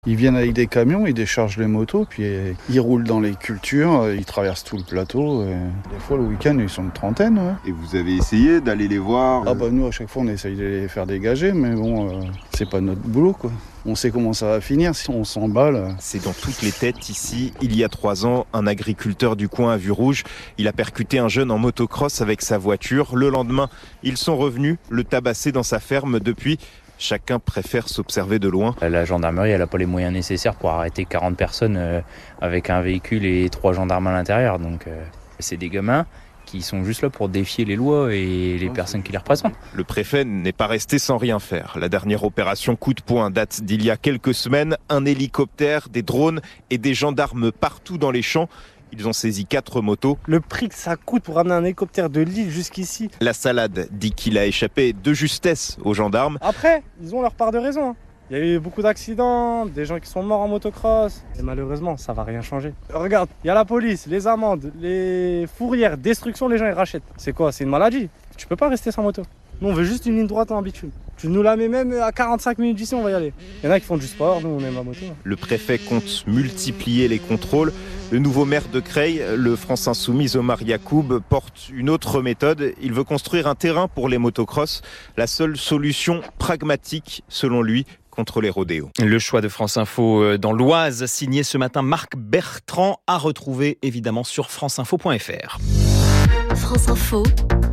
Ils viennent avec des camions, ils déchargent les motos, puis ils roulent dans les cultures, ils traversent tout le plateau. Des fois, le week-end, ils sont une trentaine. Ouais. Et vous avez essayé d'aller les voir? Nous, à chaque fois, on essaye de les faire dégager, mais bon, c'est pas notre boulot, quoi. On sait comment ça va finir si on s'emballe. C'est dans toutes les têtes ici. Il y a 3 ans, un agriculteur du coin a vu rouge. Il a percuté un jeune en motocross avec sa voiture. Le lendemain, ils sont revenus le tabasser dans sa ferme. Depuis, chacun préfère s'observer de loin. La gendarmerie, elle n'a pas les moyens nécessaires pour arrêter 40 personnes avec un véhicule et 3 gendarmes à l'intérieur. Donc c'est des gamins qui sont juste là pour défier les lois et les personnes qui les représentent. Le préfet n'est pas resté sans rien faire. La dernière opération coup de poing date d'il y a quelques semaines. Un hélicoptère, des drones et des gendarmes partout dans les champs. Ils ont saisi 4 motos. Le prix que ça coûte pour ramener un hélicoptère de Lille jusqu'ici. La salade dit qu'il a échappé de justesse aux gendarmes. Après, ils ont leur part de raison. Il y a eu beaucoup d'accidents, des gens qui sont morts en motocross. Et malheureusement, ça va rien changer. Regarde, il y a la police, les amendes, les fourrières, destruction, les gens ils rachètent. C'est quoi? C'est une maladie. Tu peux pas rester sans moto. Nous, on veut juste une ligne droite en bitume. Tu nous la mets même à 45 minutes d'ici, on va y aller. Il y en a qui font du sport, nous on aime la moto. Le préfet compte multiplier les contrôles. Le nouveau maire de Creil, le France Insoumise Omar Yacoub, porte une autre méthode. Il veut construire un terrain pour les motocross. La seule solution pragmatique, selon lui, contre les rodéos. Le choix de France Info dans l'Oise, signé ce matin Marc Bertrand, à retrouver évidemment sur franceinfo.fr. France Info,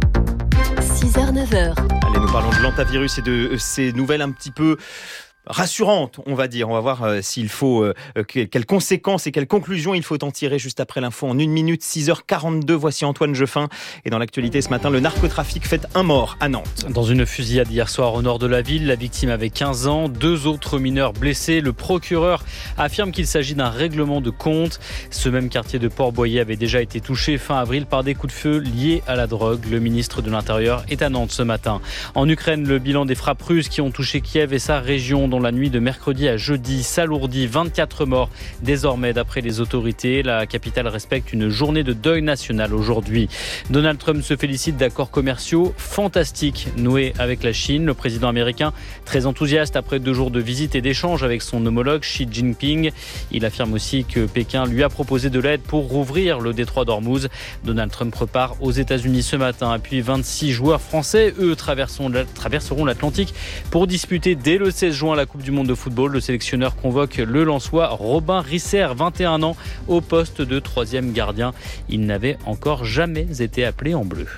6h-9h. Allez, nous parlons de l'hantavirus et de ces nouvelles un petit peu rassurante, on va dire. On va voir s'il faut, quelles conséquences et quelles conclusions il faut en tirer juste après l'info en 1 minute, 6h42. Voici Antoine Jeffin. Et dans l'actualité ce matin, le narcotrafic fait un mort à Nantes. Dans une fusillade hier soir au nord de la ville, la victime avait 15 ans, 2 autres mineurs blessés. Le procureur affirme qu'il s'agit d'un règlement de compte. Ce même quartier de Port-Boyer avait déjà été touché fin avril par des coups de feu liés à la drogue. Le ministre de l'Intérieur est à Nantes ce matin. En Ukraine, le bilan des frappes russes qui ont touché Kiev et sa région, dont la nuit de mercredi à jeudi s'alourdit. 24 morts désormais d'après les autorités. La capitale respecte une journée de deuil national aujourd'hui. Donald Trump se félicite d'accords commerciaux fantastiques noués avec la Chine. Le président américain très enthousiaste après 2 jours de visite et d'échanges avec son homologue Xi Jinping. Il affirme aussi que Pékin lui a proposé de l'aide pour rouvrir le détroit d'Ormuz. Donald Trump repart aux États-Unis ce matin. Et puis 26 joueurs français, eux, traverseront l'Atlantique pour disputer dès le 16 juin la Coupe du monde de football. Le sélectionneur convoque le Lensois Robin Risser, 21 ans, au poste de 3e gardien. Il n'avait encore jamais été appelé en bleu.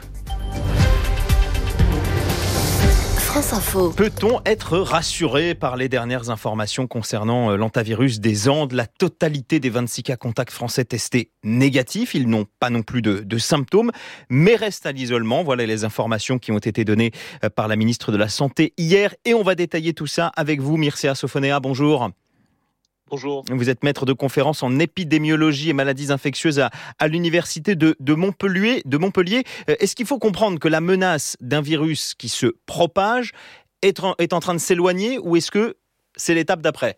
France Info. Peut-on être rassuré par les dernières informations concernant l'hantavirus des Andes? La totalité des 26 cas contacts français testés négatifs. Ils n'ont pas non plus de symptômes, mais restent à l'isolement. Voilà les informations qui ont été données par la ministre de la Santé hier. Et on va détailler tout ça avec vous, Mircea Sofonea. Bonjour. Bonjour. Vous êtes maître de conférence en épidémiologie et maladies infectieuses à l'université de Montpellier. Est-ce qu'il faut comprendre que la menace d'un virus qui se propage est en train de s'éloigner, ou est-ce que c'est l'étape d'après?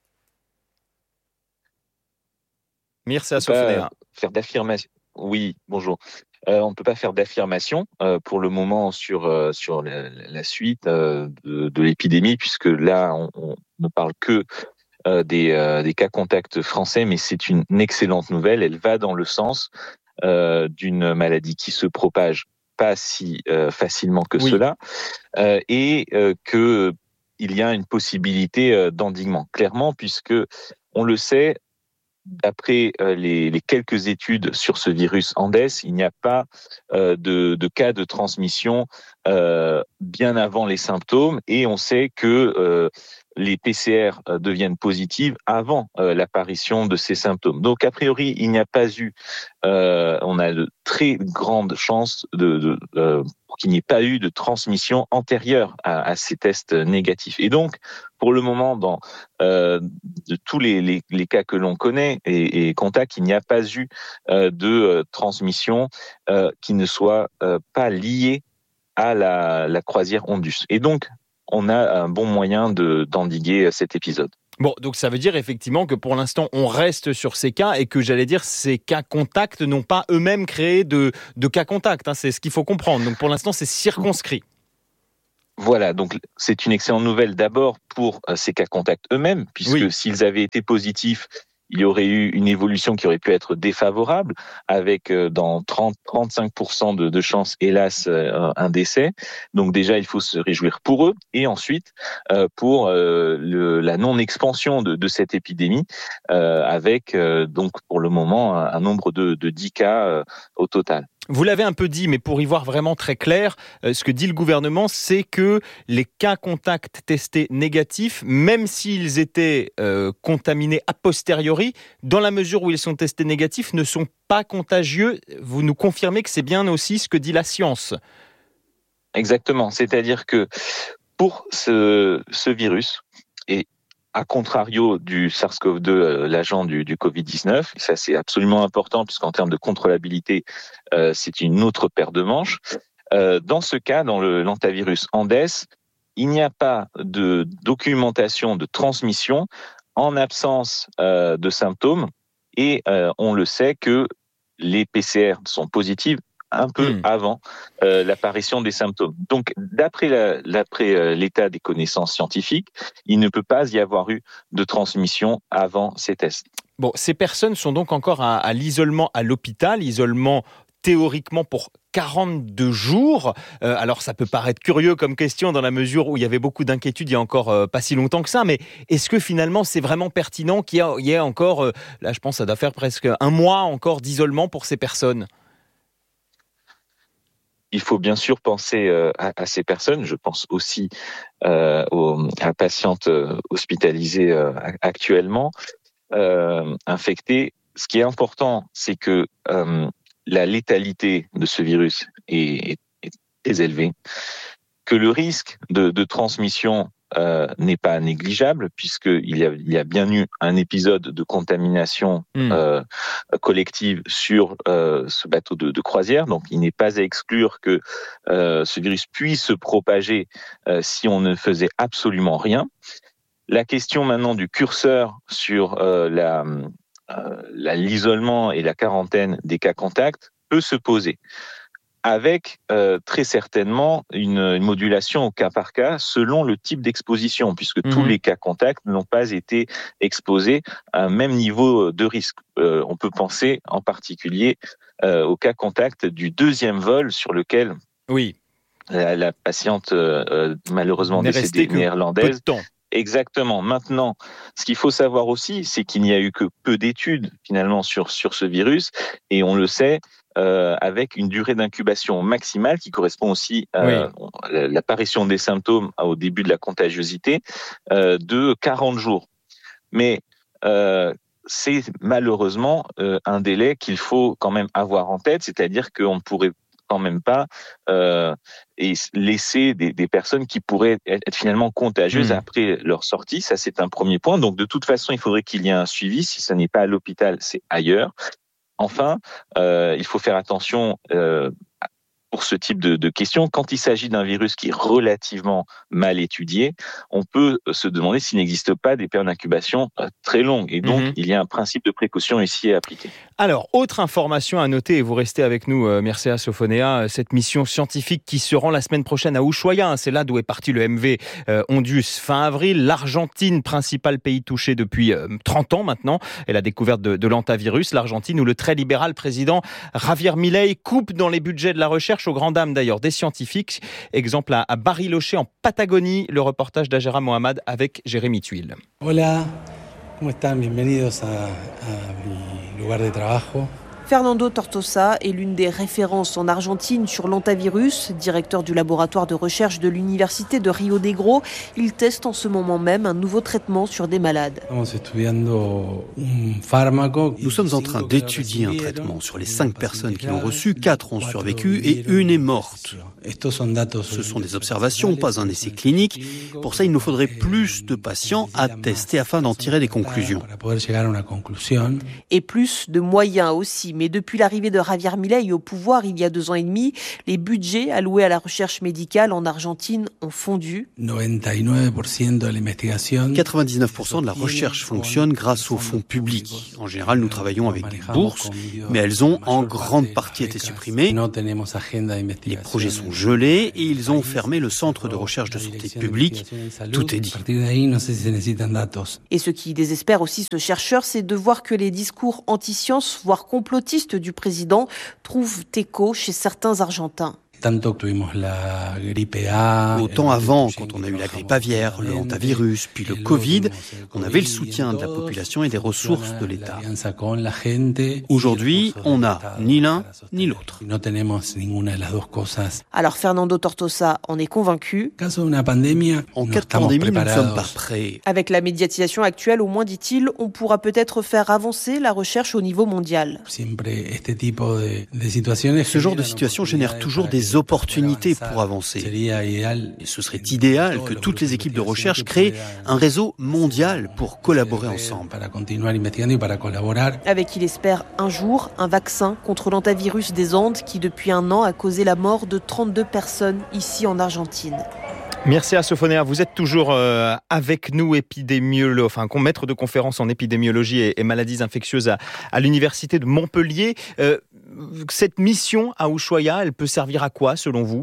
Mircea Sofonea. Faire d'affirmation. Oui, bonjour. On ne peut pas faire d'affirmation pour le moment sur la suite de l'épidémie, puisque là, on ne parle que des cas contacts français, mais c'est une excellente nouvelle. Elle va dans le sens d'une maladie qui se propage pas si facilement que cela, et que il y a une possibilité d'endiguement, clairement, puisque on le sait, d'après les quelques études sur ce virus Andes, il n'y a pas de cas de transmission bien avant les symptômes, et on sait que les PCR deviennent positives avant l'apparition de ces symptômes. Donc, a priori, il n'y a pas eu, on a de très grandes chances pour qu'il n'y ait pas eu de transmission antérieure à ces tests négatifs. Et donc, pour le moment, dans de tous les cas que l'on connaît et contacts, il n'y a pas eu de transmission qui ne soit pas liée à la croisière Ondus. Et donc, on a un bon moyen d'endiguer cet épisode. Bon, donc ça veut dire effectivement que pour l'instant, on reste sur ces cas et que, j'allais dire, ces cas contacts n'ont pas eux-mêmes créé de cas contacts. C'est ce qu'il faut comprendre. Donc pour l'instant, c'est circonscrit. Voilà, donc c'est une excellente nouvelle d'abord pour ces cas contacts eux-mêmes, puisque s'ils avaient été positifs, il y aurait eu une évolution qui aurait pu être défavorable, avec dans 30-35% de chances, hélas, un décès. Donc déjà, il faut se réjouir pour eux. Et ensuite, pour la non-expansion de cette épidémie, avec donc pour le moment un nombre de 10 cas au total. Vous l'avez un peu dit, mais pour y voir vraiment très clair, ce que dit le gouvernement, c'est que les cas contacts testés négatifs, même s'ils étaient contaminés a posteriori, dans la mesure où ils sont testés négatifs, ne sont pas contagieux. Vous nous confirmez que c'est bien aussi ce que dit la science. Exactement, c'est-à-dire que pour ce virus, et à contrario du SARS-CoV-2, l'agent du Covid-19, ça c'est absolument important puisqu'en termes de contrôlabilité, c'est une autre paire de manches. Dans ce cas, dans l'hantavirus Andes, il n'y a pas de documentation de transmission en absence de symptômes et on le sait que les PCR sont positives un peu avant l'apparition des symptômes. Donc, d'après l'état des connaissances scientifiques, il ne peut pas y avoir eu de transmission avant ces tests. Bon, ces personnes sont donc encore à l'isolement à l'hôpital, isolement théoriquement pour 42 jours. Alors, ça peut paraître curieux comme question dans la mesure où il y avait beaucoup d'inquiétudes il y a encore pas si longtemps que ça, mais est-ce que finalement c'est vraiment pertinent qu'il y ait encore, là je pense que ça doit faire presque un mois encore d'isolement pour ces personnes ? Il faut bien sûr penser à ces personnes. Je pense aussi à patientes hospitalisées actuellement, infectées. Ce qui est important, c'est que la létalité de ce virus est très élevée, que le risque de transmission n'est pas négligeable puisqu'il y a bien eu un épisode de contamination collective sur ce bateau de croisière. Donc, il n'est pas à exclure que ce virus puisse se propager si on ne faisait absolument rien. La question maintenant du curseur sur l'isolement et la quarantaine des cas contacts peut se poser, avec très certainement une modulation au cas par cas selon le type d'exposition, puisque tous les cas contacts n'ont pas été exposés à un même niveau de risque. On peut penser en particulier au cas contact du deuxième vol sur lequel la patiente malheureusement décédée néerlandaise. Exactement. Maintenant, ce qu'il faut savoir aussi, c'est qu'il n'y a eu que peu d'études finalement sur ce virus, et on le sait, avec une durée d'incubation maximale qui correspond aussi à l'apparition des symptômes au début de la contagiosité de 40 jours. Mais c'est malheureusement un délai qu'il faut quand même avoir en tête, c'est-à-dire qu'on ne pourrait quand même pas et laisser des personnes qui pourraient être finalement contagieuses après leur sortie. Ça, c'est un premier point. Donc, de toute façon, il faudrait qu'il y ait un suivi. Si ça n'est pas à l'hôpital, c'est ailleurs. Enfin, il faut faire attention pour ce type de questions. Quand il s'agit d'un virus qui est relativement mal étudié, on peut se demander s'il n'existe pas des périodes d'incubation très longues. Et donc, il y a un principe de précaution ici à appliquer. Alors, autre information à noter, et vous restez avec nous, Mircea Sofonea, cette mission scientifique qui se rend la semaine prochaine à Ushuaia, c'est là d'où est parti le MV Ondius fin avril. L'Argentine, principal pays touché depuis 30 ans maintenant, et la découverte de l'hantavirus. L'Argentine où le très libéral président Javier Milei coupe dans les budgets de la recherche, aux grandes dames d'ailleurs des scientifiques. Exemple à Bariloche en Patagonie, le reportage d'Ajera Mohamed avec Jérémy Tuile. Hola, ¿cómo están? Bienvenidos a mi lugar de trabajo. Fernando Tortosa est l'une des références en Argentine sur l'hantavirus, directeur du laboratoire de recherche de l'université de Rio Negro. Il teste en ce moment même un nouveau traitement sur des malades. Nous sommes en train d'étudier un traitement sur les 5 personnes qui l'ont reçu, 4 ont survécu et 1 est morte. Ce sont des observations, pas un essai clinique. Pour ça, il nous faudrait plus de patients à tester afin d'en tirer des conclusions. Et plus de moyens aussi. Mais depuis l'arrivée de Javier Milei au pouvoir il y a 2 ans et demi, les budgets alloués à la recherche médicale en Argentine ont fondu. 99% de la recherche fonctionne grâce aux fonds publics. En général, nous travaillons avec des bourses, mais elles ont en grande partie été supprimées. Les projets sont gelés et ils ont fermé le centre de recherche de santé publique. Tout est dit. Et ce qui désespère aussi ce chercheur, c'est de voir que les discours anti-science, voire complotistes du président, trouvent écho chez certains Argentins. Autant avant, quand on a eu la grippe aviaire, le hantavirus, puis le Covid, on avait le soutien de la population et des ressources de l'État. Aujourd'hui, on n'a ni l'un ni l'autre. Alors Fernando Tortosa en est convaincu. En cas de pandémie, nous ne sommes pas prêts. Avec la médiatisation actuelle, au moins, dit-il, on pourra peut-être faire avancer la recherche au niveau mondial. Ce genre de situation génère toujours des opportunités pour avancer. Et ce serait idéal que toutes les équipes de recherche créent un réseau mondial pour collaborer ensemble. Avec, il espère, un jour, un vaccin contre l'hantavirus des Andes qui, depuis 1 an, a causé la mort de 32 personnes ici en Argentine. Merci à Sofonea. Vous êtes toujours avec nous, maître de conférence en épidémiologie et maladies infectieuses à l'université de Montpellier. Cette mission à Ushuaïa, elle peut servir à quoi selon vous ?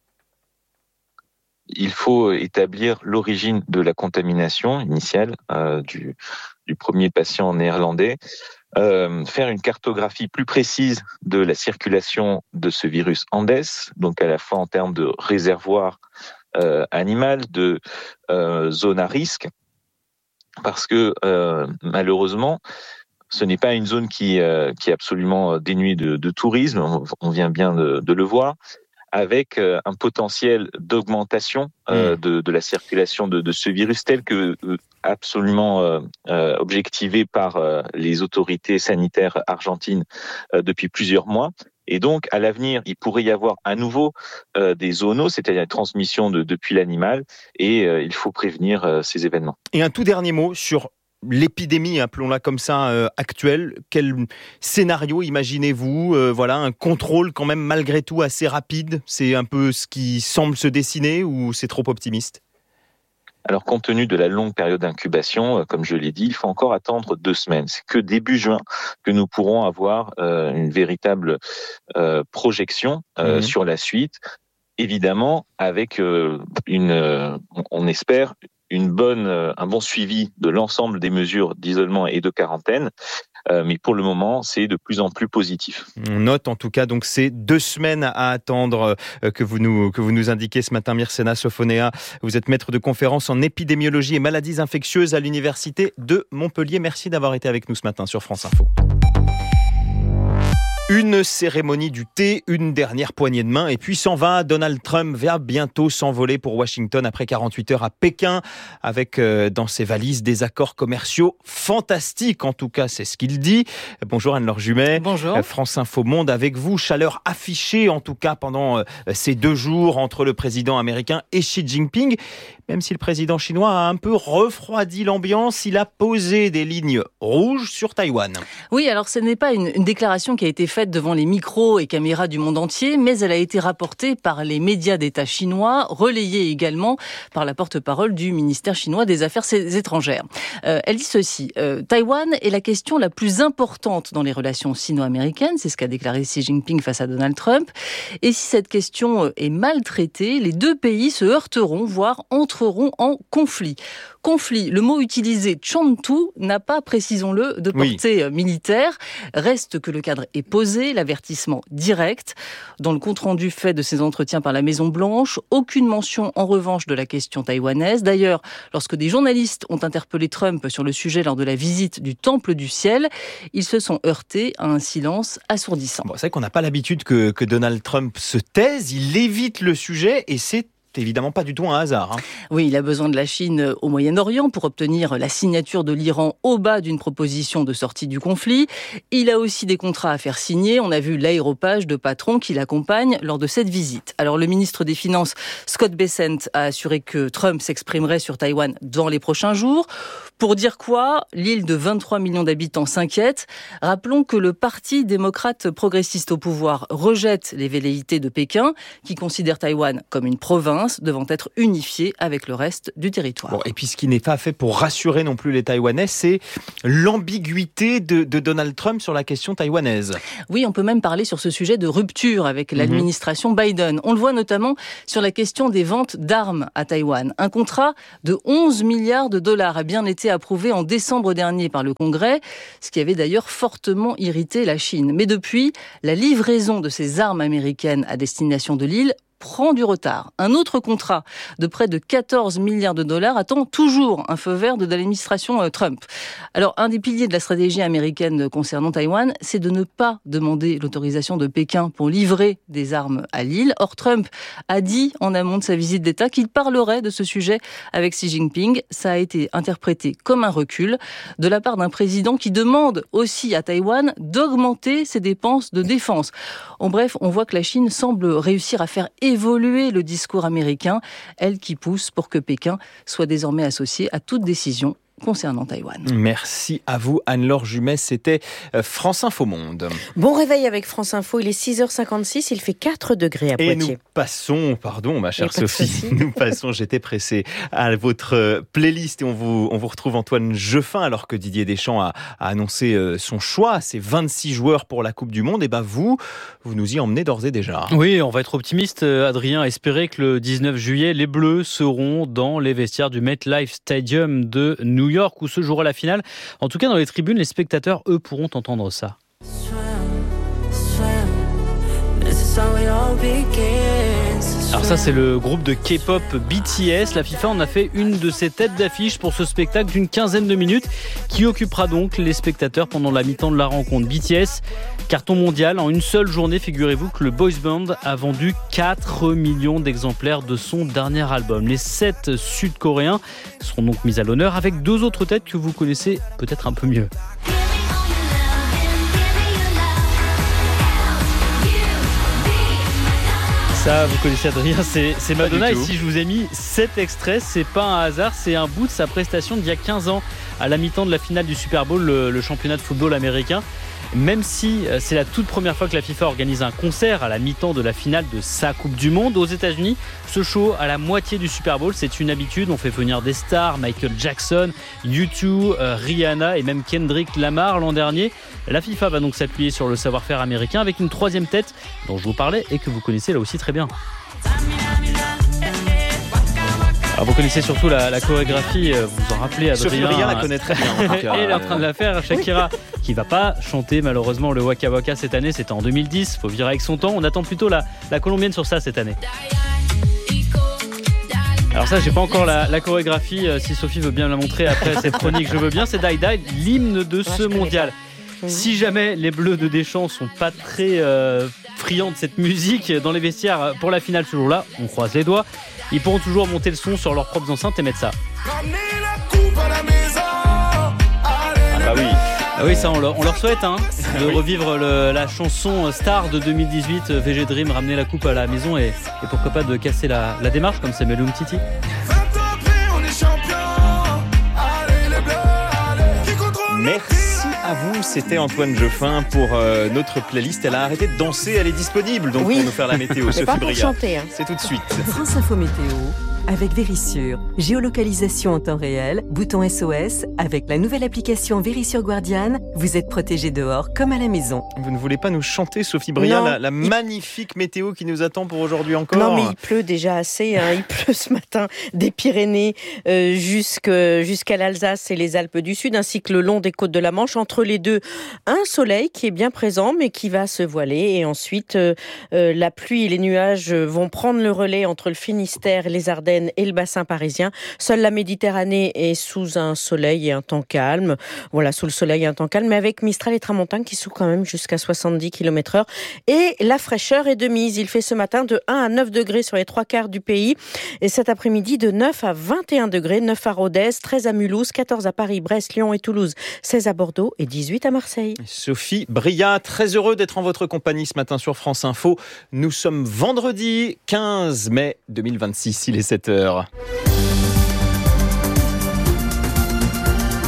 Il faut établir l'origine de la contamination initiale du premier patient néerlandais, faire une cartographie plus précise de la circulation de ce virus Andes, donc à la fois en termes de réservoir animal, de zone à risque, parce que malheureusement, ce n'est pas une zone qui est absolument dénuée de tourisme, on vient bien de le voir, avec un potentiel d'augmentation de la circulation de ce virus tel que absolument objectivé par les autorités sanitaires argentines depuis plusieurs mois. Et donc, à l'avenir, il pourrait y avoir à nouveau des zoonoses, c'est-à-dire une transmission depuis l'animal, et il faut prévenir ces événements. Et un tout dernier mot sur l'épidémie, appelons-la comme ça, actuelle. Quel scénario imaginez-vous ? Un contrôle quand même malgré tout assez rapide. C'est un peu ce qui semble se dessiner ou c'est trop optimiste ? Alors, compte tenu de la longue période d'incubation, comme je l'ai dit, il faut encore attendre 2 semaines. C'est que début juin que nous pourrons avoir une véritable projection sur la suite. Évidemment, avec on espère, un bon suivi de l'ensemble des mesures d'isolement et de quarantaine. Mais pour le moment, c'est de plus en plus positif. On note en tout cas donc ces 2 semaines à attendre que vous nous indiquez ce matin, Mircea Sofonea. Vous êtes maître de conférence en épidémiologie et maladies infectieuses à l'université de Montpellier. Merci d'avoir été avec nous ce matin sur France Info. Une cérémonie du thé, une dernière poignée de main et puis s'en va. Donald Trump va bientôt s'envoler pour Washington après 48 heures à Pékin avec dans ses valises des accords commerciaux fantastiques. En tout cas, c'est ce qu'il dit. Bonjour Anne-Laure Jumet. Bonjour. France Info Monde avec vous. Chaleur affichée en tout cas pendant ces 2 jours entre le président américain et Xi Jinping. Même si le président chinois a un peu refroidi l'ambiance, il a posé des lignes rouges sur Taïwan. Oui, alors ce n'est pas une déclaration qui a été faite devant les micros et caméras du monde entier, mais elle a été rapportée par les médias d'État chinois, relayée également par la porte-parole du ministère chinois des Affaires étrangères. Elle dit ceci, Taïwan est la question la plus importante dans les relations sino-américaines, c'est ce qu'a déclaré Xi Jinping face à Donald Trump, et si cette question est mal traitée, les 2 pays se heurteront, voire entreront en conflit. Conflit, le mot utilisé, Chontu, n'a pas, précisons-le, de portée militaire. Reste que le cadre est posé, l'avertissement direct. Dans le compte-rendu fait de ces entretiens par la Maison-Blanche, aucune mention en revanche de la question taïwanaise. D'ailleurs, lorsque des journalistes ont interpellé Trump sur le sujet lors de la visite du Temple du Ciel, ils se sont heurtés à un silence assourdissant. Bon, c'est vrai qu'on n'a pas l'habitude que Donald Trump se taise, il évite le sujet et c'est évidemment pas du tout un hasard. Oui, il a besoin de la Chine au Moyen-Orient pour obtenir la signature de l'Iran au bas d'une proposition de sortie du conflit. Il a aussi des contrats à faire signer. On a vu l'aéropage de patrons qui l'accompagnent lors de cette visite. Alors le ministre des Finances, Scott Bessent, a assuré que Trump s'exprimerait sur Taïwan dans les prochains jours. Pour dire quoi ? L'île de 23 millions d'habitants s'inquiète. Rappelons que le parti démocrate progressiste au pouvoir rejette les velléités de Pékin, qui considère Taïwan comme une province devant être unifiée avec le reste du territoire. Bon, et puis ce qui n'est pas fait pour rassurer non plus les Taïwanais, c'est l'ambiguïté de Donald Trump sur la question taïwanaise. Oui, on peut même parler sur ce sujet de rupture avec l'administration Biden. On le voit notamment sur la question des ventes d'armes à Taïwan. Un contrat de 11 milliards de dollars a bien été approuvé en décembre dernier par le Congrès, ce qui avait d'ailleurs fortement irrité la Chine. Mais depuis, la livraison de ces armes américaines à destination de l'île prend du retard. Un autre contrat de près de 14 milliards de dollars attend toujours un feu vert de l'administration Trump. Alors, un des piliers de la stratégie américaine concernant Taïwan, c'est de ne pas demander l'autorisation de Pékin pour livrer des armes à l'île. Or, Trump a dit en amont de sa visite d'État qu'il parlerait de ce sujet avec Xi Jinping. Ça a été interprété comme un recul de la part d'un président qui demande aussi à Taïwan d'augmenter ses dépenses de défense. En bref, on voit que la Chine semble réussir à faire évoluer le discours américain, elle qui pousse pour que Pékin soit désormais associé à toute décision concernant Taïwan. Merci à vous, Anne-Laure Jumet. C'était France Info Monde. Bon réveil avec France Info. Il est 6h56. Il fait 4 degrés à Poitiers. Et nous passons, pardon, ma chère Sophie, nous passons, j'étais pressé, à votre playlist et on vous retrouve Antoine Jeffin alors que Didier Deschamps a annoncé son choix, ses 26 joueurs pour la Coupe du Monde. Et ben vous nous y emmenez d'ores et déjà. Oui, on va être optimiste, Adrien. Espérer que le 19 juillet, les Bleus seront dans les vestiaires du MetLife Stadium de New York où se jouera la finale. En tout cas, dans les tribunes, les spectateurs, eux, pourront entendre ça. Alors ça, c'est le groupe de K-pop BTS. La FIFA en a fait une de ses têtes d'affiche pour ce spectacle d'une 15aine de minutes qui occupera donc les spectateurs pendant la mi-temps de la rencontre. BTS, carton mondial. En une seule journée, figurez-vous que le boys band a vendu 4 millions d'exemplaires de son dernier album. Les 7 Sud-Coréens seront donc mis à l'honneur avec 2 autres têtes que vous connaissez peut-être un peu mieux. Ça, vous connaissez Adrien, c'est Madonna. Et si je vous ai mis 7 extraits, c'est pas un hasard, c'est un bout de sa prestation d'il y a 15 ans à la mi-temps de la finale du Super Bowl, le championnat de football américain. Même si c'est la toute première fois que la FIFA organise un concert à la mi-temps de la finale de sa Coupe du Monde aux États-Unis, ce show à la moitié du Super Bowl, c'est une habitude. On fait venir des stars, Michael Jackson, U2, Rihanna et même Kendrick Lamar l'an dernier. La FIFA va donc s'appuyer sur le savoir-faire américain avec une 3e tête dont je vous parlais et que vous connaissez là aussi très bien. Alors vous connaissez surtout la chorégraphie, vous vous en rappelez, Adrien. Sophie Briand la connaît très bien. Elle est en train de la faire, Shakira, qui va pas chanter malheureusement le Waka Waka cette année, c'était en 2010, faut vivre avec son temps. On attend plutôt la colombienne sur ça cette année. Alors ça, j'ai pas encore la chorégraphie, si Sophie veut bien la montrer après cette chronique, je veux bien. C'est Die Die, l'hymne de ce mondial. Si jamais les Bleus de Deschamps sont pas très friands de cette musique dans les vestiaires pour la finale ce jour-là, on croise les doigts, ils pourront toujours monter le son sur leurs propres enceintes et mettre ça. Ah bah oui. Ah oui, ça on leur souhaite de revivre la chanson star de 2018, VG Dream, ramener la coupe à la maison et pourquoi pas de casser la démarche comme Samuel Umtiti. Merci à vous, c'était Antoine Jeffin pour notre playlist. Elle a arrêté de danser, elle est disponible donc pour nous faire la météo. Sophie Briand. C'est tout de suite. France Info Météo avec Vérissure. Géolocalisation en temps réel, bouton SOS. Avec la nouvelle application Vérissure Guardian, vous êtes protégé dehors comme à la maison. Vous ne voulez pas nous chanter, Sophie Briand, la magnifique météo qui nous attend pour aujourd'hui encore? Non, mais il pleut déjà assez. Il pleut ce matin des Pyrénées jusqu'à l'Alsace et les Alpes du Sud, ainsi que le long des côtes de la Manche. Entre les deux, un soleil qui est bien présent, mais qui va se voiler. Et ensuite, la pluie et les nuages vont prendre le relais entre le Finistère, les Ardennes et le bassin parisien. Seule la Méditerranée est sous un soleil et un temps calme. Voilà, sous le soleil et un temps calme, mais avec Mistral et Tramontane qui soufflent quand même jusqu'à 70 km/h. Et la fraîcheur est de mise. Il fait ce matin de 1 à 9 degrés sur les 3/4 du pays. Et cet après-midi, de 9 à 21 degrés. 9 à Rodez, 13 à Mulhouse, 14 à Paris, Brest, Lyon et Toulouse, 16 à Bordeaux et 18 à Marseille. Sophie Briand, très heureux d'être en votre compagnie ce matin sur France Info. Nous sommes vendredi 15 mai 2026, il est 7h.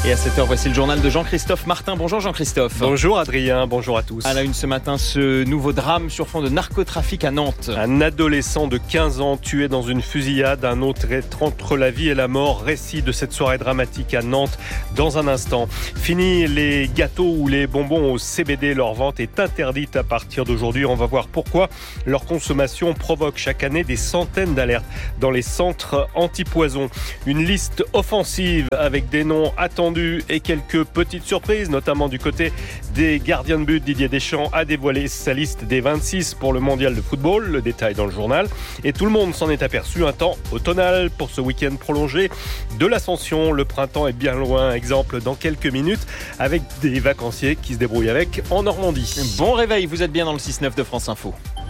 Et à 7h, voici le journal de Jean-Christophe Martin. Bonjour Jean-Christophe. Bonjour Adrien, bonjour à tous. À la une ce matin, ce nouveau drame sur fond de narcotrafic à Nantes. Un adolescent de 15 ans tué dans une fusillade, un autre est entre la vie et la mort. Récit de cette soirée dramatique à Nantes dans un instant. Fini les gâteaux ou les bonbons au CBD, leur vente est interdite à partir d'aujourd'hui. On va voir pourquoi. Leur consommation provoque chaque année des centaines d'alertes dans les centres anti-poison. Une liste offensive avec des noms attendus et quelques petites surprises, notamment du côté des gardiens de but. Didier Deschamps a dévoilé sa liste des 26 pour le mondial de football, le détail dans le journal. Et tout le monde s'en est aperçu, un temps automnal pour ce week-end prolongé de l'Ascension. Le printemps est bien loin, exemple dans quelques minutes, avec des vacanciers qui se débrouillent avec en Normandie. Bon réveil, vous êtes bien dans le 6-9 de France Info.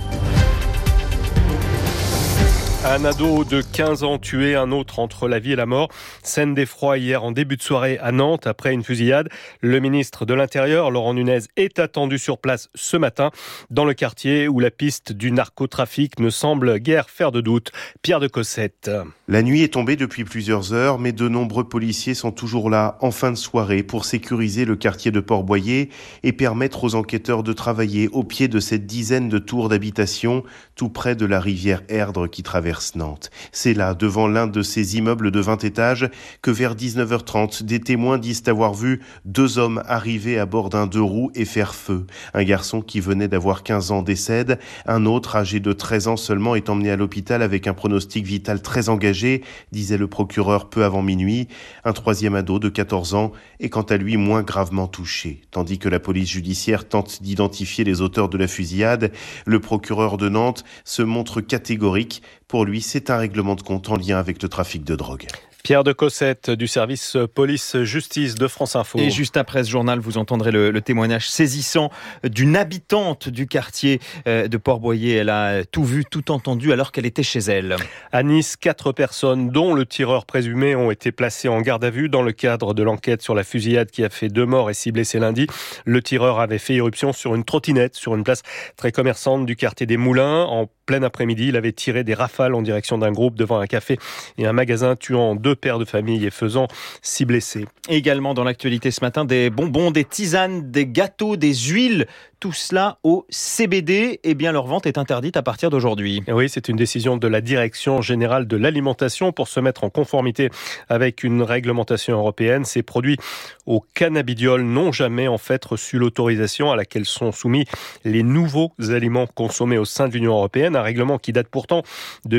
Un ado de 15 ans tué, un autre entre la vie et la mort. Scène d'effroi hier en début de soirée à Nantes après une fusillade. Le ministre de l'Intérieur, Laurent Nunez, est attendu sur place ce matin dans le quartier où la piste du narcotrafic ne semble guère faire de doute. Pierre de Cossette. La nuit est tombée depuis plusieurs heures, mais de nombreux policiers sont toujours là en fin de soirée pour sécuriser le quartier de Port-Boyer et permettre aux enquêteurs de travailler au pied de cette dizaine de tours d'habitation tout près de la rivière Erdre qui traverse Nantes. C'est là, devant l'un de ces immeubles de 20 étages, que vers 19h30, des témoins disent avoir vu 2 hommes arriver à bord d'un 2-roues et faire feu. Un garçon qui venait d'avoir 15 ans décède, un autre âgé de 13 ans seulement est emmené à l'hôpital avec un pronostic vital très engagé, disait le procureur peu avant minuit. Un 3e ado de 14 ans est quant à lui moins gravement touché. Tandis que la police judiciaire tente d'identifier les auteurs de la fusillade, le procureur de Nantes se montre catégorique. Pour lui, c'est un règlement de compte en lien avec le trafic de drogue. Pierre de Cossette du service police-justice de France Info. Et juste après ce journal, vous entendrez le témoignage saisissant d'une habitante du quartier de Port-Boyer. Elle a tout vu, tout entendu alors qu'elle était chez elle. À Nice, 4 personnes, dont le tireur présumé, ont été placées en garde à vue dans le cadre de l'enquête sur la fusillade qui a fait 2 morts et 6 blessés lundi. Le tireur avait fait irruption sur une trottinette sur une place très commerçante du quartier des Moulins. En plein après-midi, il avait tiré des rafales en direction d'un groupe devant un café et un magasin, tuant 2 pères de famille et faisant 6 blessés. Également dans l'actualité ce matin, des bonbons, des tisanes, des gâteaux, des huiles, tout cela au CBD. Eh bien, leur vente est interdite à partir d'aujourd'hui. Oui, c'est une décision de la Direction générale de l'alimentation pour se mettre en conformité avec une réglementation européenne. Ces produits au cannabidiol n'ont jamais en fait reçu l'autorisation à laquelle sont soumis les nouveaux aliments consommés au sein de l'Union européenne. Un règlement qui date pourtant de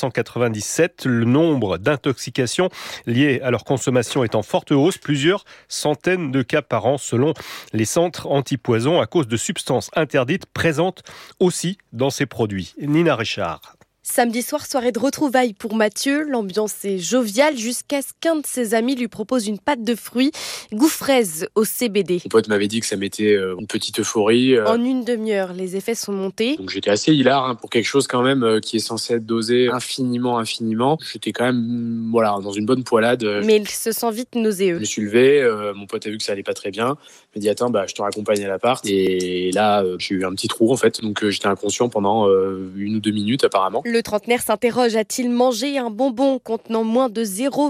1997. Le nombre d'intoxications liées à leur consommation est en forte hausse. Plusieurs centaines de cas par an selon les centres anti-poison à cause de substances interdites présentes aussi dans ces produits. Nina Richard. Samedi soir, soirée de retrouvailles pour Mathieu. L'ambiance est joviale jusqu'à ce qu'un de ses amis lui propose une pâte de fruits, goût fraise au CBD. Mon pote m'avait dit que ça mettait une petite euphorie. En une demi-heure, les effets sont montés. Donc j'étais assez hilar pour quelque chose quand même qui est censé être dosé infiniment. J'étais quand même dans une bonne poilade. Mais il se sent vite nauséeux. Je me suis levé, mon pote a vu que ça allait pas très bien. Il m'a dit attends, je te raccompagne à l'appart. Et là, j'ai eu un petit trou en fait. Donc j'étais inconscient pendant 1 ou 2 minutes apparemment. Le trentenaire s'interroge, a-t-il mangé un bonbon contenant moins de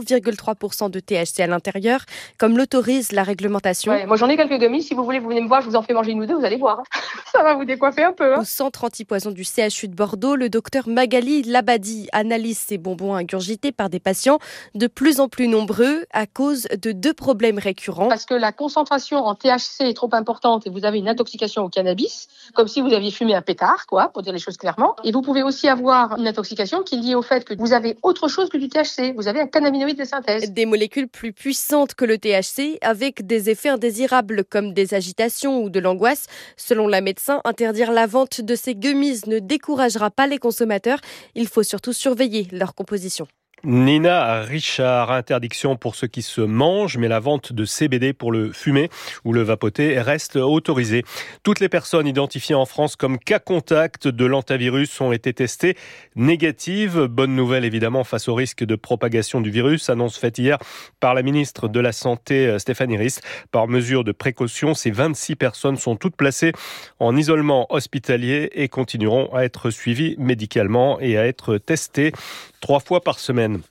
0,3% de THC à l'intérieur, comme l'autorise la réglementation? Moi j'en ai quelques gummies, si vous voulez vous venez me voir, je vous en fais manger 1 ou 2, vous allez voir. Ça va vous décoiffer un peu. Au centre antipoison du CHU de Bordeaux, le docteur Magali Labadi analyse ces bonbons ingurgités par des patients de plus en plus nombreux à cause de 2 problèmes récurrents. Parce que la concentration en THC est trop importante et vous avez une intoxication au cannabis, comme si vous aviez fumé un pétard, pour dire les choses clairement. Et vous pouvez aussi avoir une intoxication qui est liée au fait que vous avez autre chose que du THC. Vous avez un cannabinoïde de synthèse. Des molécules plus puissantes que le THC avec des effets indésirables comme des agitations ou de l'angoisse. Selon la médecin, interdire la vente de ces gummies ne découragera pas les consommateurs. Il faut surtout surveiller leur composition. Nina Richard, interdiction pour ceux qui se mangent, mais la vente de CBD pour le fumer ou le vapoter reste autorisée. Toutes les personnes identifiées en France comme cas contact de l'hantavirus ont été testées négatives. Bonne nouvelle évidemment face au risque de propagation du virus, annonce faite hier par la ministre de la Santé Stéphanie Rist. Par mesure de précaution, ces 26 personnes sont toutes placées en isolement hospitalier et continueront à être suivies médicalement et à être testées 3 fois par semaine.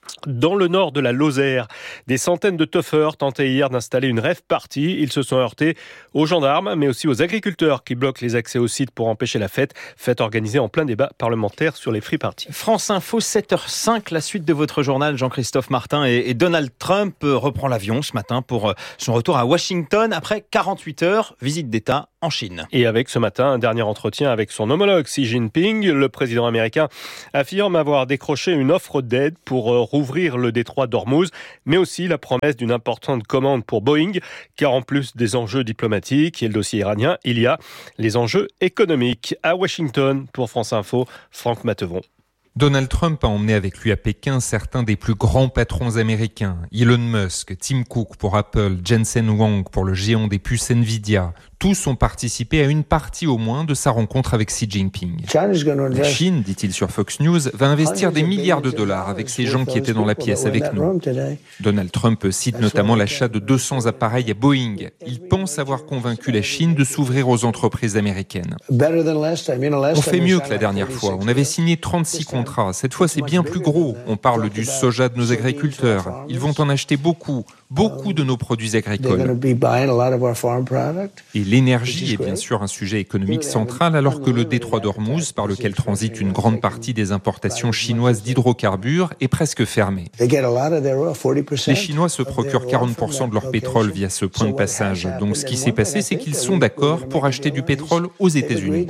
Dans le nord de la Lozère, des centaines de teufeurs tentaient hier d'installer une rave party. Ils se sont heurtés aux gendarmes, mais aussi aux agriculteurs qui bloquent les accès au site pour empêcher la fête. Fête organisée en plein débat parlementaire sur les free parties. France Info, 7h05, la suite de votre journal, Jean-Christophe Martin. Et Donald Trump reprend l'avion ce matin pour son retour à Washington après 48 heures, visite d'État en Chine. Et avec ce matin, un dernier entretien avec son homologue Xi Jinping, le président américain affirme avoir décroché une offre d'aide pour rouvrir le détroit d'Ormuz, mais aussi la promesse d'une importante commande pour Boeing, car en plus des enjeux diplomatiques et le dossier iranien, il y a les enjeux économiques. À Washington, pour France Info, Franck Matevon. Donald Trump a emmené avec lui à Pékin certains des plus grands patrons américains. Elon Musk, Tim Cook pour Apple, Jensen Huang pour le géant des puces Nvidia. Tous ont participé à une partie au moins de sa rencontre avec Xi Jinping. La Chine, dit-il sur Fox News, va investir des milliards de dollars avec ces gens qui étaient dans la pièce avec nous. Donald Trump cite notamment l'achat de 200 appareils à Boeing. Il pense avoir convaincu la Chine de s'ouvrir aux entreprises américaines. On fait mieux que la dernière fois. On avait signé 36 contrats. Cette fois, c'est bien plus gros. On parle du soja de nos agriculteurs. Ils vont en acheter beaucoup de nos produits agricoles. Et l'énergie est bien sûr un sujet économique central alors que le détroit d'Ormuz, par lequel transite une grande partie des importations chinoises d'hydrocarbures, est presque fermé. Les Chinois se procurent 40% de leur pétrole via ce point de passage. Donc ce qui s'est passé, c'est qu'ils sont d'accord pour acheter du pétrole aux États-Unis.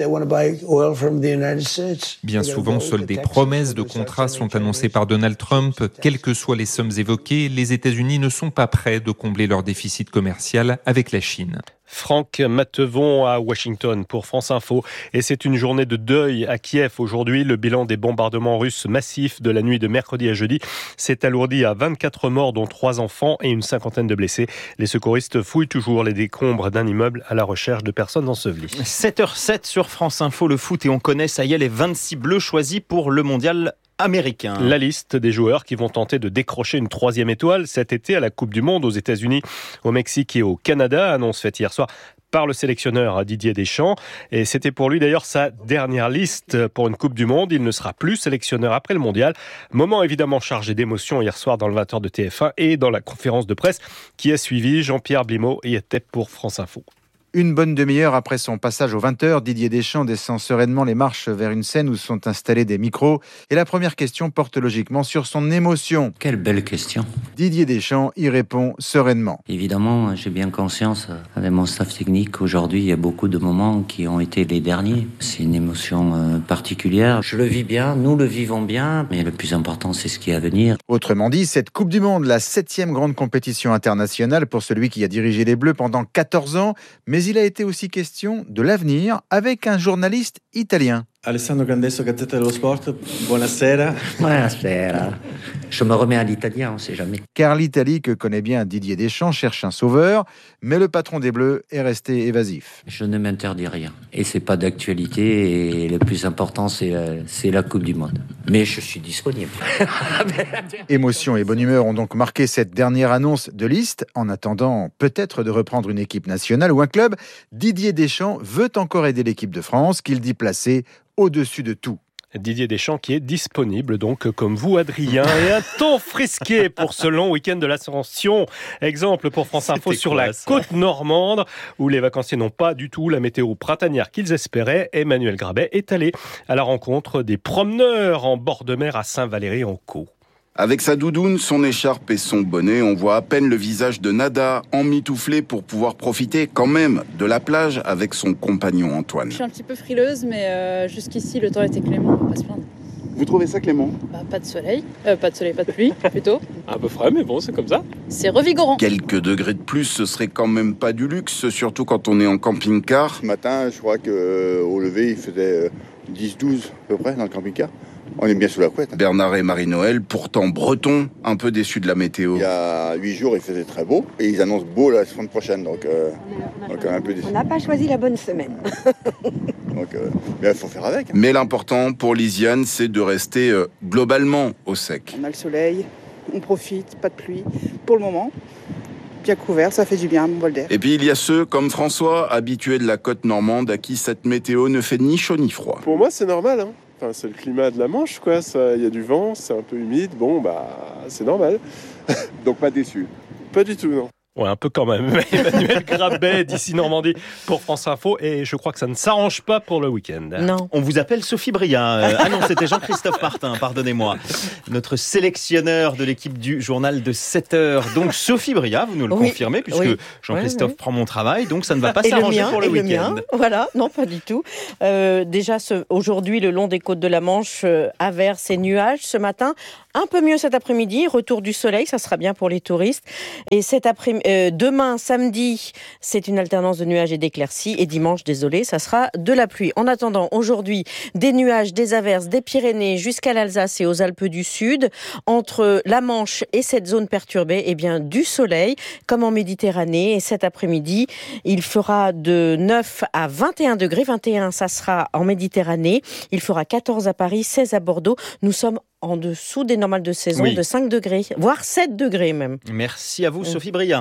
Bien souvent, seules des promesses de contrats sont annoncées par Donald Trump. Quelles que soient les sommes évoquées, les États-Unis ne sont pas prêts de combler leur déficit commercial avec la Chine. Franck Matevon à Washington pour France Info. Et c'est une journée de deuil à Kiev aujourd'hui. Le bilan des bombardements russes massifs de la nuit de mercredi à jeudi s'est alourdi à 24 morts, dont 3 enfants et une cinquantaine de blessés. Les secouristes fouillent toujours les décombres d'un immeuble à la recherche de personnes ensevelies. 7h07 sur France Info, le foot, et on connaît, ça y est, les 26 bleus choisis pour le mondial américain. La liste des joueurs qui vont tenter de décrocher une 3e étoile cet été à la Coupe du Monde aux États-Unis, au Mexique et au Canada, annonce faite hier soir par le sélectionneur Didier Deschamps. Et c'était pour lui d'ailleurs sa dernière liste pour une Coupe du Monde. Il ne sera plus sélectionneur après le mondial. Moment évidemment chargé d'émotion hier soir dans le 20h de TF1 et dans la conférence de presse qui a suivi. Jean-Pierre Blimaud y était pour France Info. Une bonne demi-heure après son passage aux 20h, Didier Deschamps descend sereinement les marches vers une scène où sont installés des micros. Et la première question porte logiquement sur son émotion. Quelle belle question. Didier Deschamps y répond sereinement. Évidemment, j'ai bien conscience, avec mon staff technique, aujourd'hui, il y a beaucoup de moments qui ont été les derniers. C'est une émotion particulière. Je le vis bien, nous le vivons bien, mais le plus important, c'est ce qui est à venir. Autrement dit, cette Coupe du Monde, la 7e grande compétition internationale pour celui qui a dirigé les Bleus pendant 14 ans, mais il a été aussi question de l'avenir avec un journaliste italien. Alessandro Candesso, Gazzetta dello Sport, buonasera. Buonasera. Je me remets à l'italien, on ne sait jamais. Car l'Italie, que connaît bien Didier Deschamps, cherche un sauveur, mais le patron des Bleus est resté évasif. Je ne m'interdis rien. Et c'est pas d'actualité, et le plus important, c'est la Coupe du Monde. Mais je suis disponible. Émotion et bonne humeur ont donc marqué cette dernière annonce de liste. En attendant peut-être de reprendre une équipe nationale ou un club, Didier Deschamps veut encore aider l'équipe de France, qu'il dit placée au-dessus de tout. Didier Deschamps qui est disponible donc comme vous Adrien, et un temps frisqué pour ce long week-end de l'Ascension. Exemple pour France Info sur la côte normande où les vacanciers n'ont pas du tout la météo printanière qu'ils espéraient. Emmanuel Grabet est allé à la rencontre des promeneurs en bord de mer à Saint-Valery-en-Caux. Avec sa doudoune, son écharpe et son bonnet, on voit à peine le visage de Nada, emmitouflé pour pouvoir profiter quand même de la plage avec son compagnon Antoine. Je suis un petit peu frileuse, mais jusqu'ici le temps était clément, on va pas se plaindre. Vous trouvez ça clément ? Pas de soleil, pas de pluie plutôt. Un peu frais, mais bon, c'est comme ça. C'est revigorant. Quelques degrés de plus, ce serait quand même pas du luxe, surtout quand on est en camping-car. Ce matin, je crois qu'au lever, il faisait 10-12 à peu près dans le camping-car. On est bien sous la couette. Bernard et Marie-Noël, pourtant bretons, un peu déçus de la météo. Il y a 8 jours, il faisait très beau. Et ils annoncent beau la semaine prochaine, donc un peu déçus. On n'a pas choisi la bonne semaine. Donc, mais il faut faire avec. Mais l'important pour Lisiane, c'est de rester globalement au sec. On a le soleil, on profite, pas de pluie pour le moment. Bien couvert, ça fait du bien, mon bol d'air. Et puis il y a ceux, comme François, habitués de la côte normande, à qui cette météo ne fait ni chaud ni froid. Pour moi, c'est normal. Enfin, c'est le climat de la Manche, quoi. Il y a du vent, c'est un peu humide. Bon, c'est normal. Donc pas déçu. Pas du tout, non. Ouais, un peu quand même. Emmanuel Grabet, d'ici Normandie, pour France Info. Et je crois que ça ne s'arrange pas pour le week-end. Non. On vous appelle Sophie Bria. Ah non, c'était Jean-Christophe Martin, pardonnez-moi. Notre sélectionneur de l'équipe du journal de 7h. Donc Sophie Bria, vous nous le confirmez, puisque Jean-Christophe prend mon travail. Donc ça ne va pas s'arranger pour le week-end. Voilà, non, pas du tout. Déjà, aujourd'hui, le long des côtes de la Manche, averses et nuages. Ce matin, un peu mieux cet après-midi. Retour du soleil, ça sera bien pour les touristes. Et demain, samedi, c'est une alternance de nuages et d'éclaircies. Et dimanche, désolé, ça sera de la pluie. En attendant, aujourd'hui, des nuages, des averses, des Pyrénées jusqu'à l'Alsace et aux Alpes du Sud. Entre la Manche et cette zone perturbée, eh bien, du soleil, comme en Méditerranée. Et cet après-midi, il fera de 9 à 21 degrés. 21, ça sera en Méditerranée. Il fera 14 à Paris, 16 à Bordeaux. Nous sommes en dessous des normales de saison de 5 degrés, voire 7 degrés même. Merci à vous, Sophie Bria.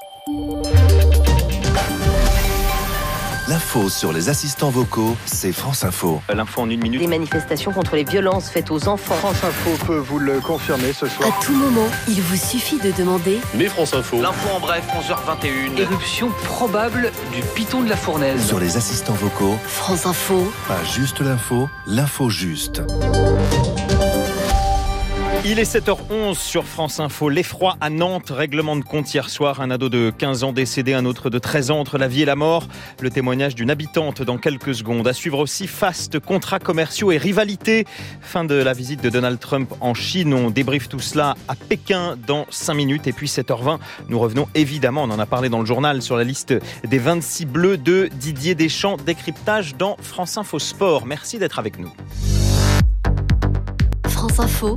L'info sur les assistants vocaux, c'est France Info. L'info en 1 minute. Les manifestations contre les violences faites aux enfants. France Info peut vous le confirmer ce soir. À tout moment, il vous suffit de demander. Mais France Info. L'info en bref, 11h21. Éruption probable du piton de la Fournaise. Sur les assistants vocaux, France Info. Pas juste l'info juste. Il est 7h11 sur France Info. L'effroi à Nantes, règlement de compte hier soir. Un ado de 15 ans décédé, un autre de 13 ans entre la vie et la mort. Le témoignage d'une habitante dans quelques secondes. À suivre aussi, faste, contrats commerciaux et rivalité. Fin de la visite de Donald Trump en Chine. On débriefe tout cela à Pékin dans 5 minutes. Et puis 7h20, nous revenons évidemment, on en a parlé dans le journal, sur la liste des 26 bleus de Didier Deschamps. Décryptage dans France Info Sport. Merci d'être avec nous. France Info.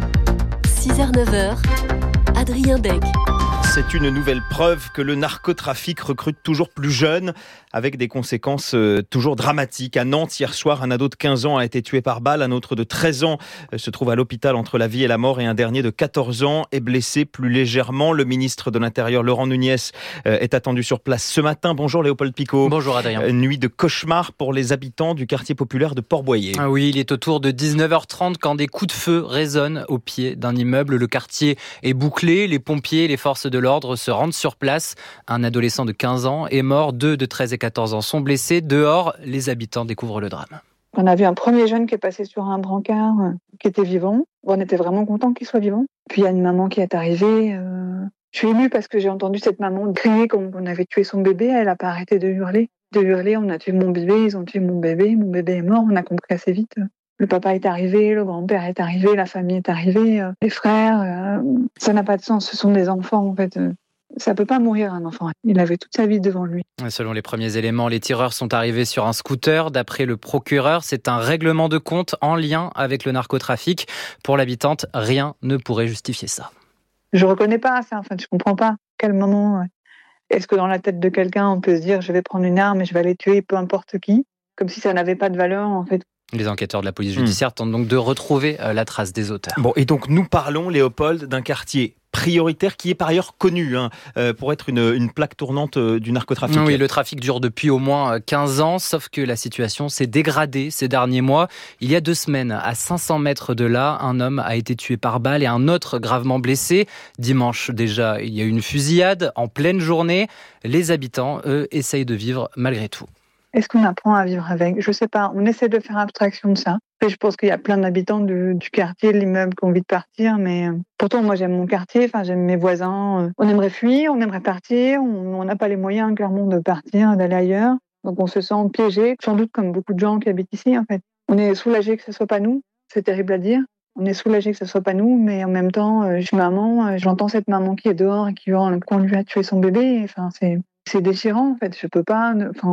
6h-9h, Adrien Dec. C'est une nouvelle preuve que le narcotrafic recrute toujours plus jeunes, avec des conséquences toujours dramatiques. À Nantes, hier soir, un ado de 15 ans a été tué par balle. Un autre de 13 ans se trouve à l'hôpital entre la vie et la mort. Et un dernier de 14 ans est blessé plus légèrement. Le ministre de l'Intérieur, Laurent Nunez, est attendu sur place ce matin. Bonjour Léopold Picot. Bonjour Adrien. Nuit de cauchemar pour les habitants du quartier populaire de Port-Boyer. Ah oui, il est autour de 19h30 quand des coups de feu résonnent au pied d'un immeuble. Le quartier est bouclé. Les pompiers et les forces de l'ordre se rendent sur place. Un adolescent de 15 ans est mort. 2 de 13 et 14 ans sont blessés. Dehors, les habitants découvrent le drame. On a vu un premier jeune qui est passé sur un brancard, qui était vivant. On était vraiment contents qu'il soit vivant. Puis il y a une maman qui est arrivée. Je suis émue parce que j'ai entendu cette maman crier quand on avait tué son bébé. Elle n'a pas arrêté de hurler. On a tué mon bébé, ils ont tué mon bébé est mort. On a compris assez vite. Le papa est arrivé, le grand-père est arrivé, la famille est arrivée, les frères. Ça n'a pas de sens, ce sont des enfants en fait. Ça peut pas mourir un enfant. Il avait toute sa vie devant lui. Selon les premiers éléments, les tireurs sont arrivés sur un scooter. D'après le procureur, c'est un règlement de compte en lien avec le narcotrafic. Pour l'habitante, rien ne pourrait justifier ça. Je reconnais pas ça. Enfin, je comprends pas. Quel moment est-ce que dans la tête de quelqu'un, on peut se dire je vais prendre une arme et je vais aller tuer peu importe qui, comme si ça n'avait pas de valeur en fait. Les enquêteurs de la police judiciaire tentent donc de retrouver la trace des auteurs. Bon, et donc nous parlons, Léopold, d'un quartier prioritaire qui est par ailleurs connu pour être une plaque tournante du narcotrafic. Oui, le trafic dure depuis au moins 15 ans, sauf que la situation s'est dégradée ces derniers mois. Il y a 2 semaines, à 500 mètres de là, un homme a été tué par balle et un autre gravement blessé. Dimanche déjà, il y a eu une fusillade en pleine journée. Les habitants, eux, essayent de vivre malgré tout. Est-ce qu'on apprend à vivre avec ? Je sais pas, on essaie de faire abstraction de ça. Et je pense qu'il y a plein d'habitants du quartier, de l'immeuble qui ont envie de partir, mais pourtant moi j'aime mon quartier, j'aime mes voisins. On aimerait fuir, on aimerait partir, on n'a pas les moyens clairement de partir, d'aller ailleurs. Donc on se sent piégé, sans doute comme beaucoup de gens qui habitent ici en fait. On est soulagé que ce soit pas nous, c'est terrible à dire. On est soulagé que ce soit pas nous, mais en même temps, je suis maman, j'entends cette maman qui est dehors et qui hurle qu'on lui a tué son bébé. Enfin, c'est déchirant en fait. Je peux pas.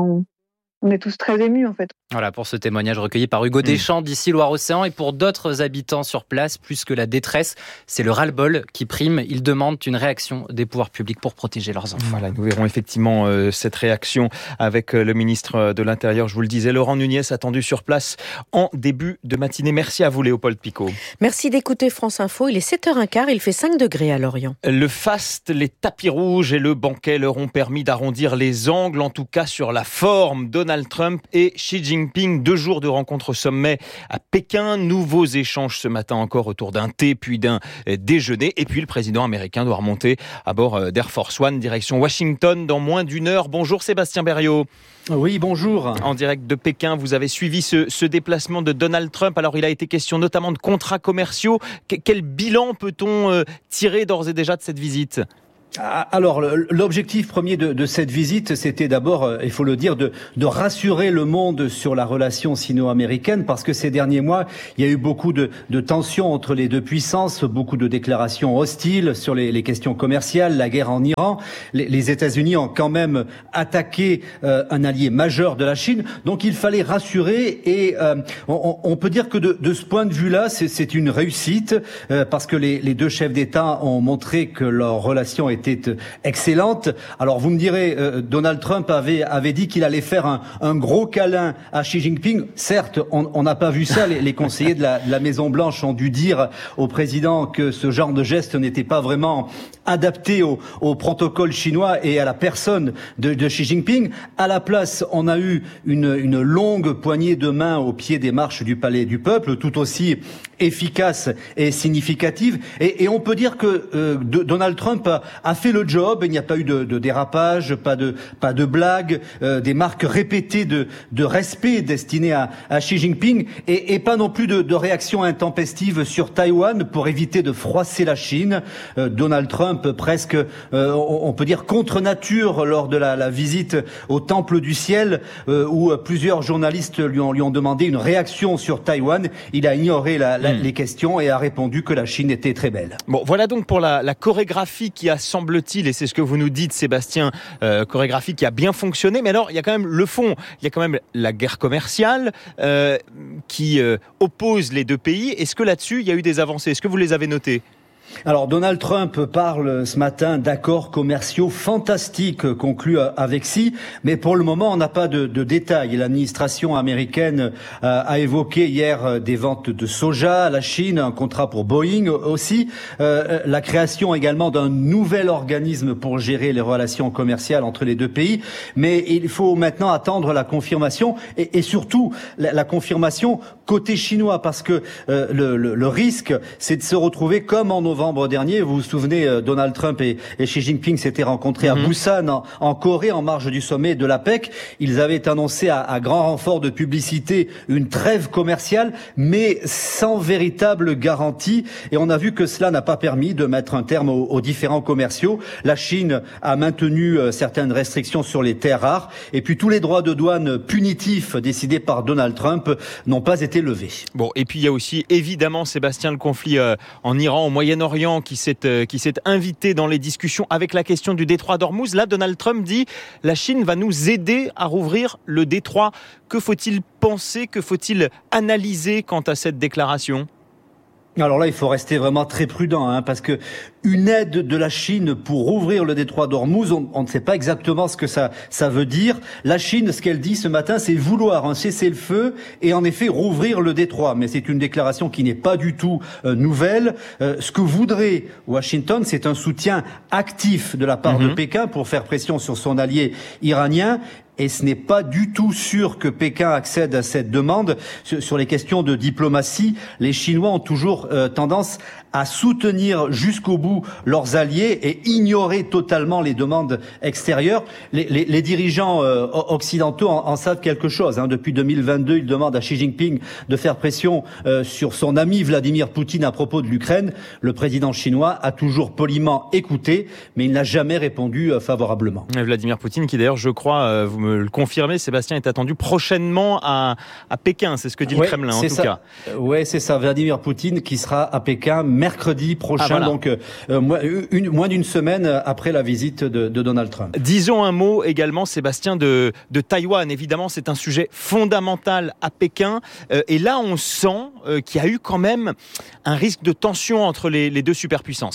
On est tous très émus en fait. Voilà pour ce témoignage recueilli par Hugo Deschamps d'ici Loire-Océan. Et pour d'autres habitants sur place, plus que la détresse, c'est le ras-le-bol qui prime. Ils demandent une réaction des pouvoirs publics pour protéger leurs enfants. Voilà, nous verrons effectivement cette réaction avec le ministre de l'Intérieur. Je vous le disais, Laurent Nunez attendu sur place en début de matinée. Merci à vous Léopold Picot. Merci d'écouter France Info. Il est 7h15, il fait 5 degrés à Lorient. Le faste, les tapis rouges et le banquet leur ont permis d'arrondir les angles, en tout cas sur la forme. Donald Donald Trump et Xi Jinping. 2 jours de rencontres au sommet à Pékin. Nouveaux échanges ce matin encore autour d'un thé puis d'un déjeuner. Et puis le président américain doit remonter à bord d'Air Force One, direction Washington dans moins d'1 heure. Bonjour Sébastien Berriot. Oui, bonjour. En direct de Pékin, vous avez suivi ce déplacement de Donald Trump. Alors il a été question notamment de contrats commerciaux. Quel bilan peut-on tirer d'ores et déjà de cette visite ? Alors, l'objectif premier de cette visite, c'était d'abord, il faut le dire, de rassurer le monde sur la relation sino-américaine, parce que ces derniers mois, il y a eu beaucoup de tensions entre les deux puissances, beaucoup de déclarations hostiles sur les questions commerciales, la guerre en Iran. Les États-Unis ont quand même attaqué un allié majeur de la Chine, donc il fallait rassurer, et on peut dire que de ce point de vue-là, c'est une réussite, parce que les deux chefs d'État ont montré que leur relation était excellente. Alors vous me direz, Donald Trump avait dit qu'il allait faire un gros câlin à Xi Jinping. Certes, on n'a pas vu ça. Les conseillers de la Maison Blanche ont dû dire au président que ce genre de geste n'était pas vraiment adapté au protocole chinois et à la personne de Xi Jinping. À la place, on a eu une longue poignée de main au pied des marches du Palais du Peuple, tout aussi efficace et significative. Et on peut dire que Donald Trump a fait le job. Il n'y a pas eu de dérapage, pas de blagues, des marques répétées de respect destinées à Xi Jinping, et pas non plus de réaction intempestive sur Taïwan pour éviter de froisser la Chine. Donald Trump, presque, on peut dire contre nature, lors de la visite au Temple du Ciel, où plusieurs journalistes lui ont demandé une réaction sur Taïwan. Il a ignoré les questions et a répondu que la Chine était très belle. Bon, voilà donc pour la chorégraphie qui a, semble-t-il, et c'est ce que vous nous dites Sébastien, chorégraphie qui a bien fonctionné. Mais alors, il y a quand même le fond, il y a quand même la guerre commerciale qui oppose les deux pays. Est-ce que là-dessus, il y a eu des avancées ? Est-ce que vous les avez notées ? Alors Donald Trump parle ce matin d'accords commerciaux fantastiques conclus avec Xi, mais pour le moment on n'a pas de détails. L'administration américaine a évoqué hier des ventes de soja à la Chine, un contrat pour Boeing aussi, la création également d'un nouvel organisme pour gérer les relations commerciales entre les deux pays, mais il faut maintenant attendre la confirmation et surtout la confirmation côté chinois, parce que le risque c'est de se retrouver comme en novembre dernier. Vous vous souvenez, Donald Trump et Xi Jinping s'étaient rencontrés à Busan, en Corée, en marge du sommet de l'APEC. Ils avaient annoncé à grand renfort de publicité une trêve commerciale, mais sans véritable garantie. Et on a vu que cela n'a pas permis de mettre un terme aux différends commerciaux. La Chine a maintenu certaines restrictions sur les terres rares. Et puis tous les droits de douane punitifs décidés par Donald Trump n'ont pas été levés. Bon, et puis il y a aussi évidemment, Sébastien, le conflit en Iran, au Moyen-Orient, qui s'est invité dans les discussions avec la question du détroit d'Ormuz. Là, Donald Trump dit « La Chine va nous aider à rouvrir le détroit ». Que faut-il penser, que faut-il analyser quant à cette déclaration ? Alors là, il faut rester vraiment très prudent, parce que une aide de la Chine pour ouvrir le détroit d'Ormuz, on ne sait pas exactement ce que ça veut dire. La Chine, ce qu'elle dit ce matin, c'est vouloir un cessez-le-feu et en effet rouvrir le détroit. Mais c'est une déclaration qui n'est pas du tout nouvelle. Ce que voudrait Washington, c'est un soutien actif de la part de Pékin pour faire pression sur son allié iranien. Et ce n'est pas du tout sûr que Pékin accède à cette demande. Sur les questions de diplomatie, les Chinois ont toujours tendance à soutenir jusqu'au bout leurs alliés et ignorer totalement les demandes extérieures. Les dirigeants occidentaux en savent quelque chose. Depuis 2022, ils demandent à Xi Jinping de faire pression sur son ami Vladimir Poutine à propos de l'Ukraine. Le président chinois a toujours poliment écouté, mais il n'a jamais répondu favorablement. Vladimir Poutine, qui d'ailleurs, je crois, vous me le confirmez, Sébastien, est attendu prochement à Pékin. C'est ce que dit le Kremlin, en tout cas. Oui, c'est ça. Vladimir Poutine qui sera à Pékin mercredi prochain, donc moins d'une semaine après la visite de Donald Trump. Disons un mot également, Sébastien, de Taïwan. Évidemment, c'est un sujet fondamental à Pékin. Et là, on sent qu'il y a eu quand même un risque de tension entre les deux superpuissances.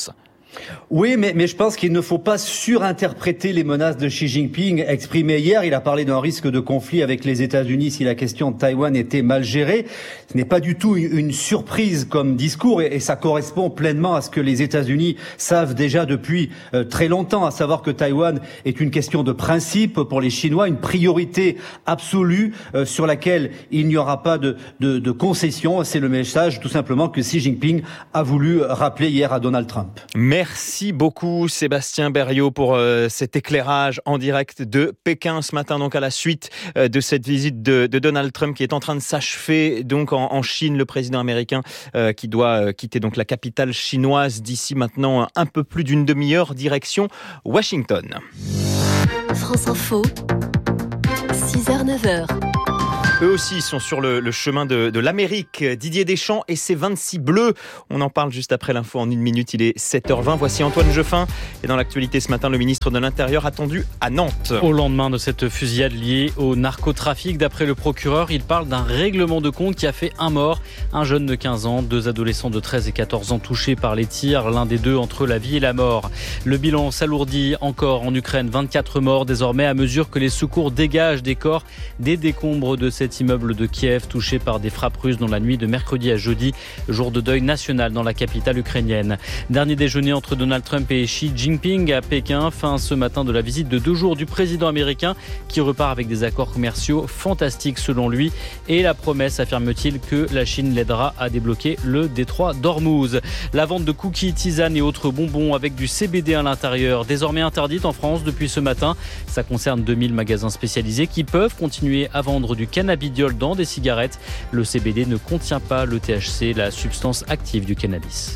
Oui, mais je pense qu'il ne faut pas surinterpréter les menaces de Xi Jinping exprimées hier. Il a parlé d'un risque de conflit avec les États-Unis si la question de Taïwan était mal gérée. Ce n'est pas du tout une surprise comme discours et ça correspond pleinement à ce que les États-Unis savent déjà depuis très longtemps, à savoir que Taïwan est une question de principe pour les Chinois, une priorité absolue sur laquelle il n'y aura pas de concession. C'est le message tout simplement que Xi Jinping a voulu rappeler hier à Donald Trump. Merci beaucoup Sébastien Berriot pour cet éclairage en direct de Pékin ce matin, donc à la suite de cette visite de Donald Trump qui est en train de s'achever donc en Chine, le président américain qui doit quitter donc la capitale chinoise d'ici maintenant un peu plus d'une demi-heure, direction Washington. France Info, 6h-9h. Eux aussi sont sur le chemin de l'Amérique. Didier Deschamps et ses 26 bleus. On en parle juste après l'info en 1 minute. Il est 7h20. Voici Antoine Jeffin. Et dans l'actualité ce matin, le ministre de l'Intérieur attendu à Nantes. Au lendemain de cette fusillade liée au narcotrafic, d'après le procureur, il parle d'un règlement de compte qui a fait un mort. Un jeune de 15 ans, 2 adolescents de 13 et 14 ans touchés par les tirs. L'un des deux entre la vie et la mort. Le bilan s'alourdit encore en Ukraine. 24 morts désormais à mesure que les secours dégagent des corps des décombres de cet immeuble de Kiev touché par des frappes russes dans la nuit de mercredi à jeudi, jour de deuil national dans la capitale ukrainienne. Dernier déjeuner entre Donald Trump et Xi Jinping à Pékin, fin ce matin de la visite de 2 jours du président américain qui repart avec des accords commerciaux fantastiques selon lui et la promesse, affirme-t-il, que la Chine l'aidera à débloquer le détroit d'Ormuz. La vente de cookies, tisanes et autres bonbons avec du CBD à l'intérieur, désormais interdite en France depuis ce matin. Ça concerne 2000 magasins spécialisés qui peuvent continuer à vendre du cannabidiol dans des cigarettes. Le CBD ne contient pas le THC, la substance active du cannabis.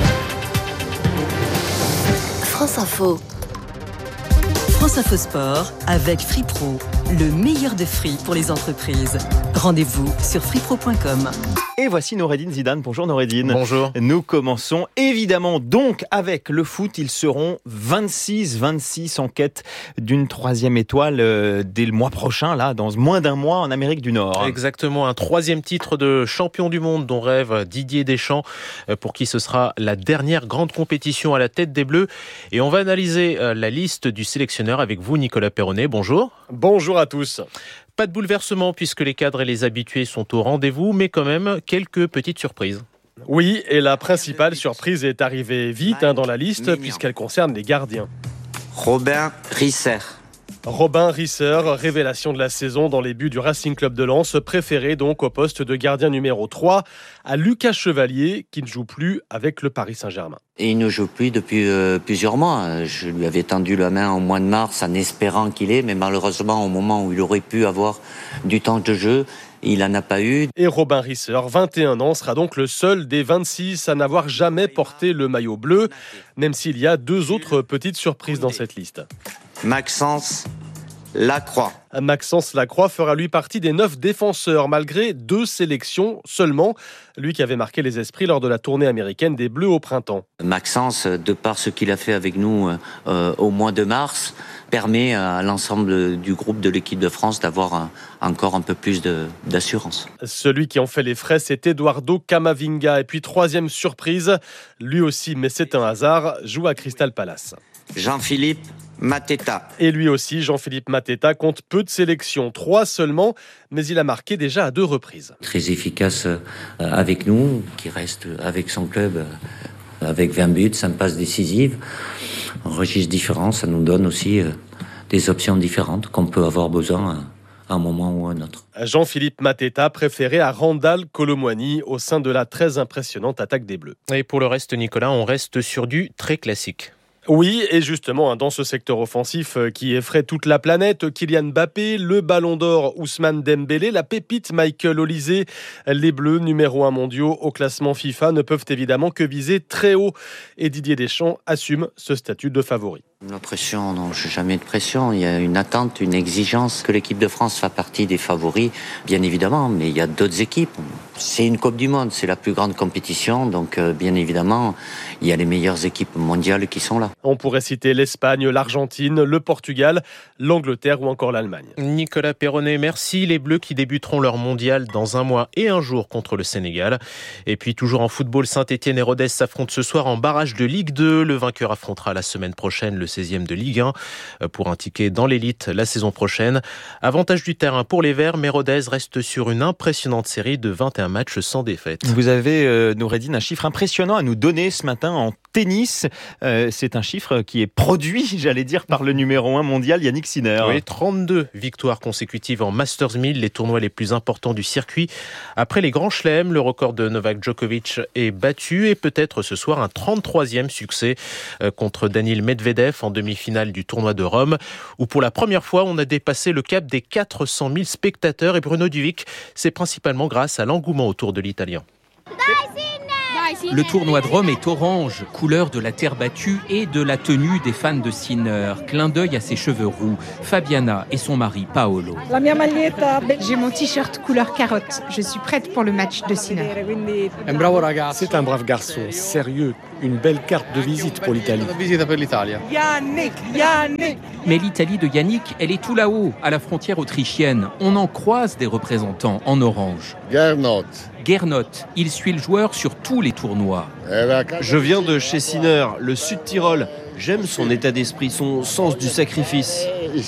France Info. France Info Sport avec Free Pro, le meilleur de free pour les entreprises. Rendez-vous sur freepro.com. Et voici Noureddine Zidane. Bonjour Noureddine. Bonjour. Nous commençons évidemment donc avec le foot. Ils seront 26 en quête d'une 3e étoile dès le mois prochain, là, dans moins d'un mois en Amérique du Nord. Exactement, un 3e titre de champion du monde dont rêve Didier Deschamps, pour qui ce sera la dernière grande compétition à la tête des Bleus. Et on va analyser la liste du sélectionneur avec vous, Nicolas Perronnet. Bonjour. Bonjour à tous. Pas de bouleversement puisque les cadres et les habitués sont au rendez-vous, mais quand même quelques petites surprises. Oui, et la principale surprise est arrivée vite dans la liste puisqu'elle concerne les gardiens. Robin Risser. Robin Risser, révélation de la saison dans les buts du Racing Club de Lens, préféré donc au poste de gardien numéro 3 à Lucas Chevalier qui ne joue plus avec le Paris Saint-Germain. Et il ne joue plus depuis plusieurs mois. Je lui avais tendu la main au mois de mars en espérant qu'il ait, mais malheureusement au moment où il aurait pu avoir du temps de jeu, il n'en a pas eu. Et Robin Risser, 21 ans, sera donc le seul des 26 à n'avoir jamais porté le maillot bleu, même s'il y a 2 autres petites surprises dans cette liste. Maxence Lacroix. Maxence Lacroix fera lui partie des 9 défenseurs, malgré 2 sélections seulement. Lui qui avait marqué les esprits lors de la tournée américaine des Bleus au printemps. Maxence, de par ce qu'il a fait avec nous au mois de mars, permet à l'ensemble du groupe de l'équipe de France d'avoir encore un peu plus d'assurance. Celui qui en fait les frais, c'est Eduardo Camavinga. Et puis 3e surprise, lui aussi, mais c'est un hasard, joue à Crystal Palace. Jean-Philippe Mateta. Et lui aussi, Jean-Philippe Mateta, compte peu de sélections, 3 seulement, mais il a marqué déjà à 2 reprises. Très efficace avec nous, qui reste avec son club avec 20 buts, 5 passes décisives. Un registre différent, ça nous donne aussi des options différentes qu'on peut avoir besoin à un moment ou à un autre. Jean-Philippe Mateta préféré à Randal Kolo Muani au sein de la très impressionnante attaque des Bleus. Et pour le reste, Nicolas, on reste sur du très classique. Oui, et justement, dans ce secteur offensif qui effraie toute la planète, Kylian Mbappé, le Ballon d'Or Ousmane Dembélé, la pépite Michael Olise, les Bleus numéro 1 mondiaux au classement FIFA ne peuvent évidemment que viser très haut. Et Didier Deschamps assume ce statut de favori. La pression, non, je n'ai jamais de pression. Il y a une attente, une exigence que l'équipe de France fasse partie des favoris, bien évidemment, mais il y a d'autres équipes. C'est une Coupe du Monde, c'est la plus grande compétition, donc bien évidemment, il y a les meilleures équipes mondiales qui sont là. On pourrait citer l'Espagne, l'Argentine, le Portugal, l'Angleterre ou encore l'Allemagne. Nicolas Perronnet, merci. Les Bleus qui débuteront leur mondial dans 1 mois et 1 jour contre le Sénégal. Et puis toujours en football, Saint-Etienne et Rodez s'affrontent ce soir en barrage de Ligue 2. Le vainqueur affrontera la semaine prochaine le 16e de Ligue 1 pour un ticket dans l'élite la saison prochaine. Avantage du terrain pour les Verts, mais Rodez reste sur une impressionnante série de 21 matchs sans défaite. Vous avez, Noureddine, un chiffre impressionnant à nous donner ce matin en tennis. C'est un chiffre qui est produit, j'allais dire, par le numéro 1 mondial, Yannick Sinner. Oui, 32 victoires consécutives en Masters 1000, les tournois les plus importants du circuit. Après les grands chelems, le record de Novak Djokovic est battu et peut-être ce soir un 33e succès contre Daniil Medvedev en demi-finale du tournoi de Rome, où pour la première fois on a dépassé le cap des 400 000 spectateurs. Et Bruno Duvic, c'est principalement grâce à l'engouement autour de l'Italien. Le tournoi de Rome est orange, couleur de la terre battue et de la tenue des fans de Sinner. Clin d'œil à ses cheveux roux, Fabiana et son mari Paolo. J'ai mon t-shirt couleur carotte. Je suis prête pour le match de Sinner. C'est un brave garçon, sérieux, une belle carte de visite pour l'Italie. Yannick. Mais l'Italie de Yannick, elle est tout là-haut, à la frontière autrichienne. On en croise des représentants en orange. Gernot, il suit le joueur sur tous les tournois. Je viens de chez Sinner, le Sud Tyrol. J'aime son état d'esprit, son sens du sacrifice.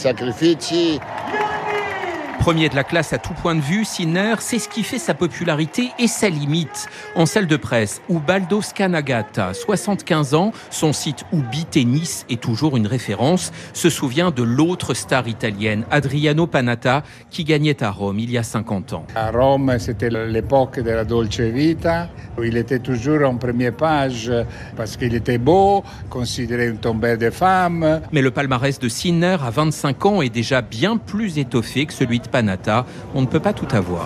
Premier de la classe à tout point de vue, Sinner, c'est ce qui fait sa popularité et sa limite. En salle de presse, Ubaldo Scanagata, 75 ans, son site Ubi Tennis est toujours une référence, se souvient de l'autre star italienne, Adriano Panatta, qui gagnait à Rome il y a 50 ans. À Rome, c'était l'époque de la Dolce Vita. Il était toujours en première page parce qu'il était beau, considéré une tombée de femme. Mais le palmarès de Sinner à 25 ans est déjà bien plus étoffé que celui de Panatta. On ne peut pas tout avoir.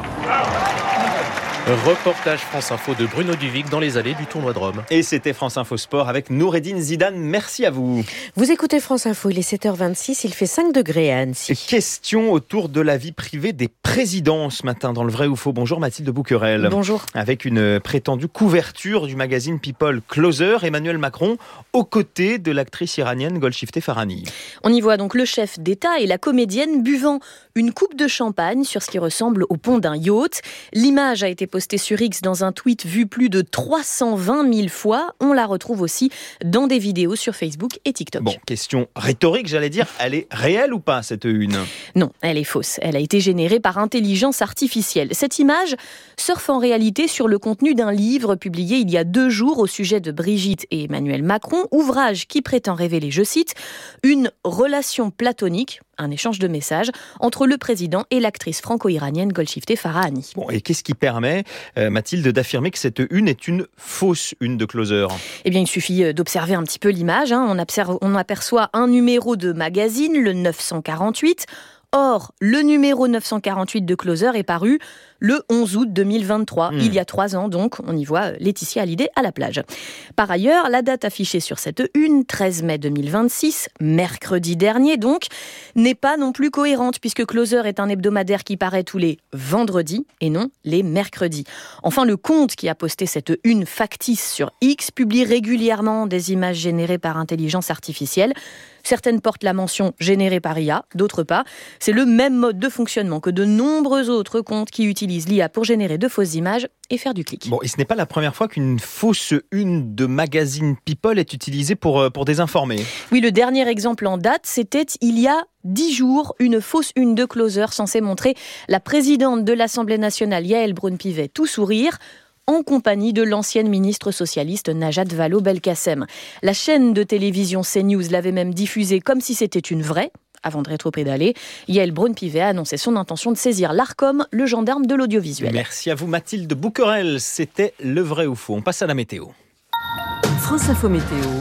Reportage France Info de Bruno Duvic dans les allées du tournoi de Rome. Et c'était France Info Sport avec Noureddine Zidane. Merci à vous. Vous écoutez France Info, il est 7h26, il fait 5 degrés à Annecy. Question autour de la vie privée des présidents ce matin dans le vrai ou faux. Bonjour Mathilde Bouquerel. Bonjour. Avec une prétendue couverture du magazine People Closer, Emmanuel Macron aux côtés de l'actrice iranienne Golshifteh Farahani. On y voit donc le chef d'État et la comédienne buvant une coupe de champagne sur ce qui ressemble au pont d'un yacht. L'image a été postée sur X dans un tweet vu plus de 320 000 fois. On la retrouve aussi dans des vidéos sur Facebook et TikTok. Bon, question rhétorique, j'allais dire. Elle est réelle ou pas, cette une ? Non, elle est fausse. Elle a été générée par intelligence artificielle. Cette image surfe en réalité sur le contenu d'un livre publié il y a 2 jours au sujet de Brigitte et Emmanuel Macron, ouvrage qui prétend révéler, je cite, une relation platonique, un échange de messages entre le président et l'actrice franco-iranienne Golshifteh Farahani. Bon, et qu'est-ce qui permet, Mathilde, d'affirmer que cette une est une fausse une de Closer ? Eh bien, il suffit d'observer un petit peu l'image. On aperçoit un numéro de magazine, le 948. Or, le numéro 948 de Closer est paru le 11 août 2023, il y a 3 ans donc. On y voit Laetitia Hallyday à la plage. Par ailleurs, la date affichée sur cette une, 13 mai 2026, mercredi dernier donc, n'est pas non plus cohérente puisque Closer est un hebdomadaire qui paraît tous les vendredis et non les mercredis. Enfin, le compte qui a posté cette une factice sur X publie régulièrement des images générées par intelligence artificielle. Certaines portent la mention générée par IA, d'autres pas. C'est le même mode de fonctionnement que de nombreux autres comptes qui utilisent l'IA pour générer de fausses images et faire du clic. Bon, et ce n'est pas la première fois qu'une fausse une de magazine People est utilisée pour désinformer. Oui, le dernier exemple en date, c'était il y a 10 jours, une fausse une de Closer censée montrer la présidente de l'Assemblée nationale, Yael Braun-Pivet, tout sourire, en compagnie de l'ancienne ministre socialiste Najat Vallaud-Belkacem. La chaîne de télévision CNews l'avait même diffusée comme si c'était une vraie. Avant de rétro-pédaler, Yael Braun-Pivet a annoncé son intention de saisir l'Arcom, le gendarme de l'audiovisuel. Merci à vous Mathilde Bouquerel, c'était le vrai ou faux. On passe à la météo. France Info Météo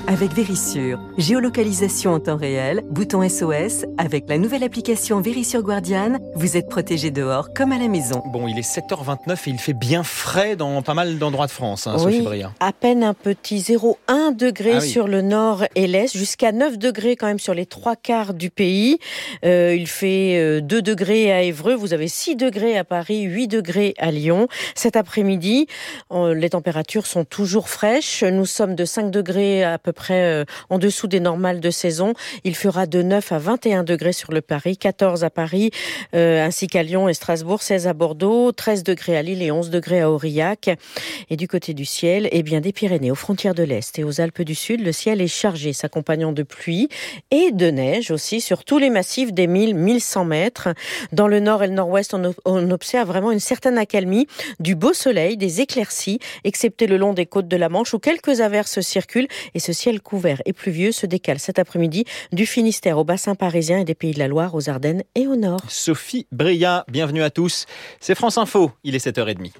avec Vérissure. Géolocalisation en temps réel, bouton SOS. Avec la nouvelle application Vérissure Guardian, vous êtes protégé dehors comme à la maison. Bon, il est 7h29 et il fait bien frais dans pas mal d'endroits de France, oui, Sophie Bria. À peine un petit 0,1 degré sur le nord et l'est, jusqu'à 9 degrés quand même sur les 3/4 du pays. Il fait 2 degrés à Évreux, vous avez 6 degrés à Paris, 8 degrés à Lyon. Cet après-midi, les températures sont toujours fraîches. Nous sommes de 5 degrés à peu près en dessous des normales de saison. Il fera de 9 à 21 degrés sur le Paris, 14 à Paris, ainsi qu'à Lyon et Strasbourg, 16 à Bordeaux, 13 degrés à Lille et 11 degrés à Aurillac. Et du côté du ciel, des Pyrénées aux frontières de l'Est et aux Alpes du Sud, le ciel est chargé, s'accompagnant de pluie et de neige aussi sur tous les massifs des 1000-1100 mètres. Dans le nord et le nord-ouest, on observe vraiment une certaine accalmie, du beau soleil, des éclaircies, excepté le long des côtes de la Manche où quelques averses circulent et ce ciel couvert et pluvieux se décale cet après-midi du Finistère au bassin parisien et des Pays de la Loire aux Ardennes et au nord. Sophie Bria, bienvenue à tous. C'est France Info, il est 7h30.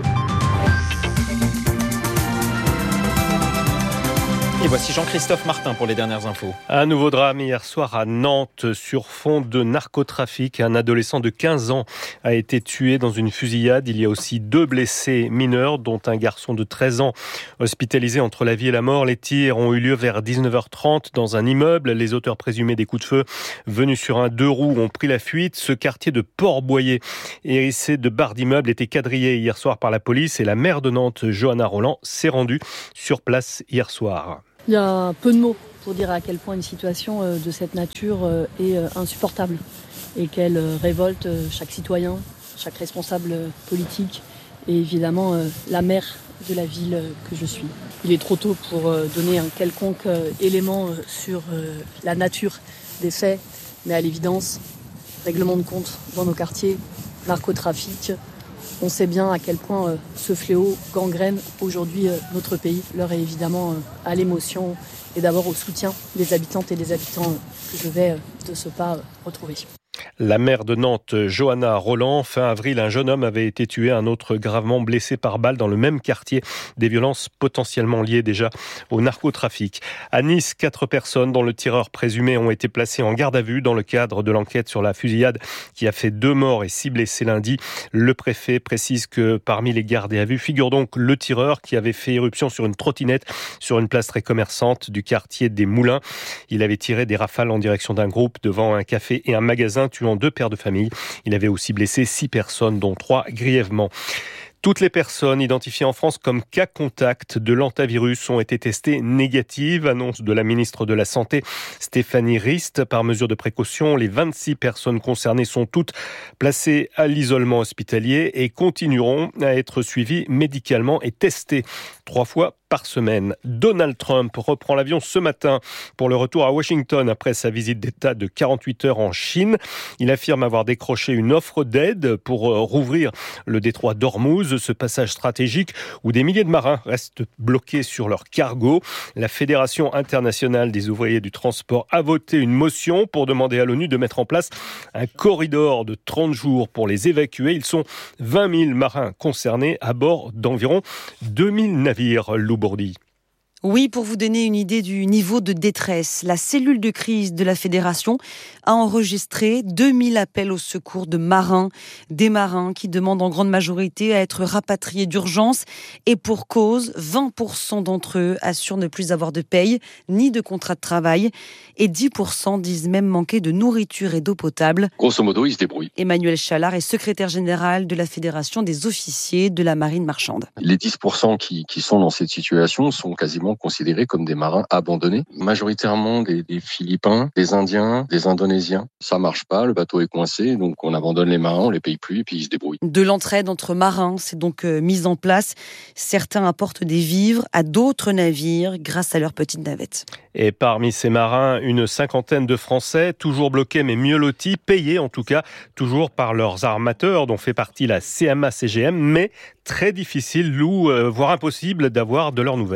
Et voici Jean-Christophe Martin pour les dernières infos. Un nouveau drame hier soir à Nantes sur fond de narcotrafic. Un adolescent de 15 ans a été tué dans une fusillade. Il y a aussi 2 blessés mineurs, dont un garçon de 13 ans hospitalisé entre la vie et la mort. Les tirs ont eu lieu vers 19h30 dans un immeuble. Les auteurs présumés des coups de feu venus sur un 2 roues ont pris la fuite. Ce quartier de Port-Boyer, hérissé de barres d'immeubles, était quadrillé hier soir par la police et la maire de Nantes, Johanna Roland, s'est rendue sur place hier soir. Il y a peu de mots pour dire à quel point une situation de cette nature est insupportable et qu'elle révolte chaque citoyen, chaque responsable politique et évidemment la maire de la ville que je suis. Il est trop tôt pour donner un quelconque élément sur la nature des faits, mais à l'évidence, règlement de compte dans nos quartiers, narcotrafic. On sait bien à quel point ce fléau gangrène aujourd'hui notre pays. L'heure est évidemment à l'émotion et d'abord au soutien des habitantes et des habitants que je vais de ce pas retrouver. La maire de Nantes, Johanna Roland. Fin avril, un jeune homme avait été tué, un autre gravement blessé par balle dans le même quartier. Des violences potentiellement liées déjà au narcotrafic. À Nice, 4 personnes dont le tireur présumé ont été placées en garde à vue dans le cadre de l'enquête sur la fusillade qui a fait 2 morts et 6 blessés lundi. Le préfet précise que parmi les gardés à vue figure donc le tireur qui avait fait éruption sur une trottinette sur une place très commerçante du quartier des Moulins. Il avait tiré des rafales en direction d'un groupe devant un café et un magasin, tuant 2 pères de famille. Il avait aussi blessé 6 personnes, dont 3 grièvement. Toutes les personnes identifiées en France comme cas contact de l'hantavirus ont été testées négatives, annonce de la ministre de la Santé Stéphanie Rist. Par mesure de précaution, les 26 personnes concernées sont toutes placées à l'isolement hospitalier et continueront à être suivies médicalement et testées 3 fois par semaine. Donald Trump reprend l'avion ce matin pour le retour à Washington après sa visite d'État de 48 heures en Chine. Il affirme avoir décroché une offre d'aide pour rouvrir le détroit d'Ormuz, ce passage stratégique où des milliers de marins restent bloqués sur leur cargo. La Fédération internationale des ouvriers du transport a voté une motion pour demander à l'ONU de mettre en place un corridor de 30 jours pour les évacuer. Ils sont 20 000 marins concernés à bord d'environ 2000 navires. Loubourdi. Oui, pour vous donner une idée du niveau de détresse, la cellule de crise de la Fédération a enregistré 2000 appels au secours de marins, des marins qui demandent en grande majorité à être rapatriés d'urgence et pour cause, 20% d'entre eux assurent ne plus avoir de paye ni de contrat de travail et 10% disent même manquer de nourriture et d'eau potable. Grosso modo, ils se débrouillent. Emmanuel Chalard est secrétaire général de la Fédération des officiers de la marine marchande. Les 10% qui sont dans cette situation sont quasiment considérés comme des marins abandonnés, majoritairement des Philippins, des Indiens, des Indonésiens. Ça marche pas, le bateau est coincé, donc on abandonne les marins, on les paye plus et puis ils se débrouillent. De l'entraide entre marins, c'est donc mise en place. Certains apportent des vivres à d'autres navires grâce à leurs petites navettes. Et parmi ces marins, une 50aine de Français, toujours bloqués mais mieux lotis, payés en tout cas, toujours par leurs armateurs dont fait partie la CMA-CGM, mais très difficile, voire impossible d'avoir de leurs nouvelles.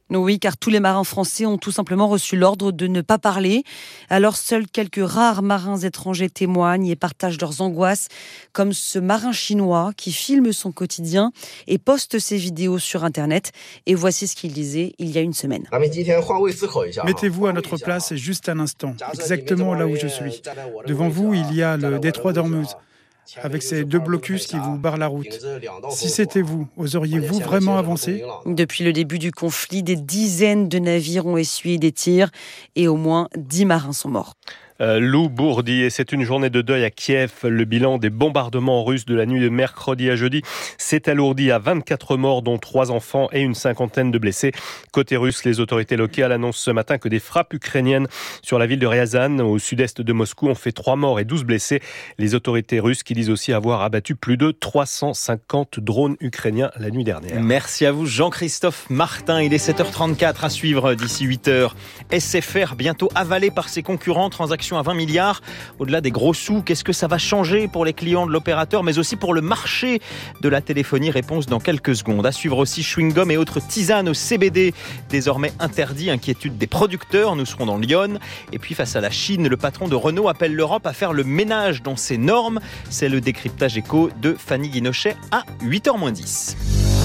Oui, car tous les marins français ont tout simplement reçu l'ordre de ne pas parler. Alors seuls quelques rares marins étrangers témoignent et partagent leurs angoisses, comme ce marin chinois qui filme son quotidien et poste ses vidéos sur Internet. Et voici ce qu'il disait il y a une semaine. Mettez-vous à notre place juste un instant, exactement là où je suis. Devant vous, il y a le détroit d'Ormuz, avec ces 2 blocus qui vous barrent la route. Si c'était vous, oseriez-vous vraiment avancer ? Depuis le début du conflit, des dizaines de navires ont essuyé des tirs et au moins 10 marins sont morts. Lou Bourdi, et c'est une journée de deuil à Kiev. Le bilan des bombardements russes de la nuit de mercredi à jeudi s'est alourdi à 24 morts, dont 3 enfants et une 50aine de blessés. Côté russe, les autorités locales annoncent ce matin que des frappes ukrainiennes sur la ville de Ryazan, au sud-est de Moscou, ont fait 3 morts et 12 blessés. Les autorités russes qui disent aussi avoir abattu plus de 350 drones ukrainiens la nuit dernière. Merci à vous Jean-Christophe Martin. Il est 7h34 à suivre d'ici 8h. SFR bientôt avalé par ses concurrents, transaction à 20 milliards. Au-delà des gros sous, qu'est-ce que ça va changer pour les clients de l'opérateur, mais aussi pour le marché de la téléphonie? Réponse dans quelques secondes. À suivre aussi chewing-gum et autres tisanes au CBD, désormais interdit. Inquiétude des producteurs, nous serons dans Lyon. Et puis face à la Chine, le patron de Renault appelle l'Europe à faire le ménage dans ses normes. C'est le décryptage éco de Fanny Guinochet à 8h-10.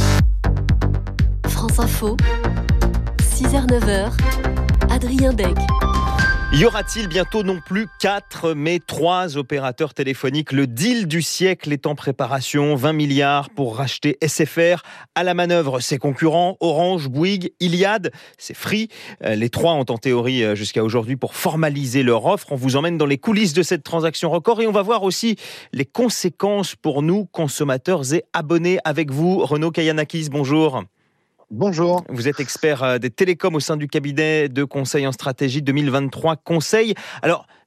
France Info, 6h-9h, Adrien Dec. Y aura-t-il bientôt non plus 4, mais 3 opérateurs téléphoniques? Le deal du siècle est en préparation. 20 milliards pour racheter SFR. À la manœuvre, ses concurrents, Orange, Bouygues, Iliad, c'est Free. Les 3 ont en théorie jusqu'à aujourd'hui pour formaliser leur offre. On vous emmène dans les coulisses de cette transaction record et on va voir aussi les conséquences pour nous, consommateurs et abonnés. Avec vous, Renaud Kayanakis, bonjour. Bonjour. Vous êtes expert des télécoms au sein du cabinet de conseil en stratégie 2023 Conseil. Alors,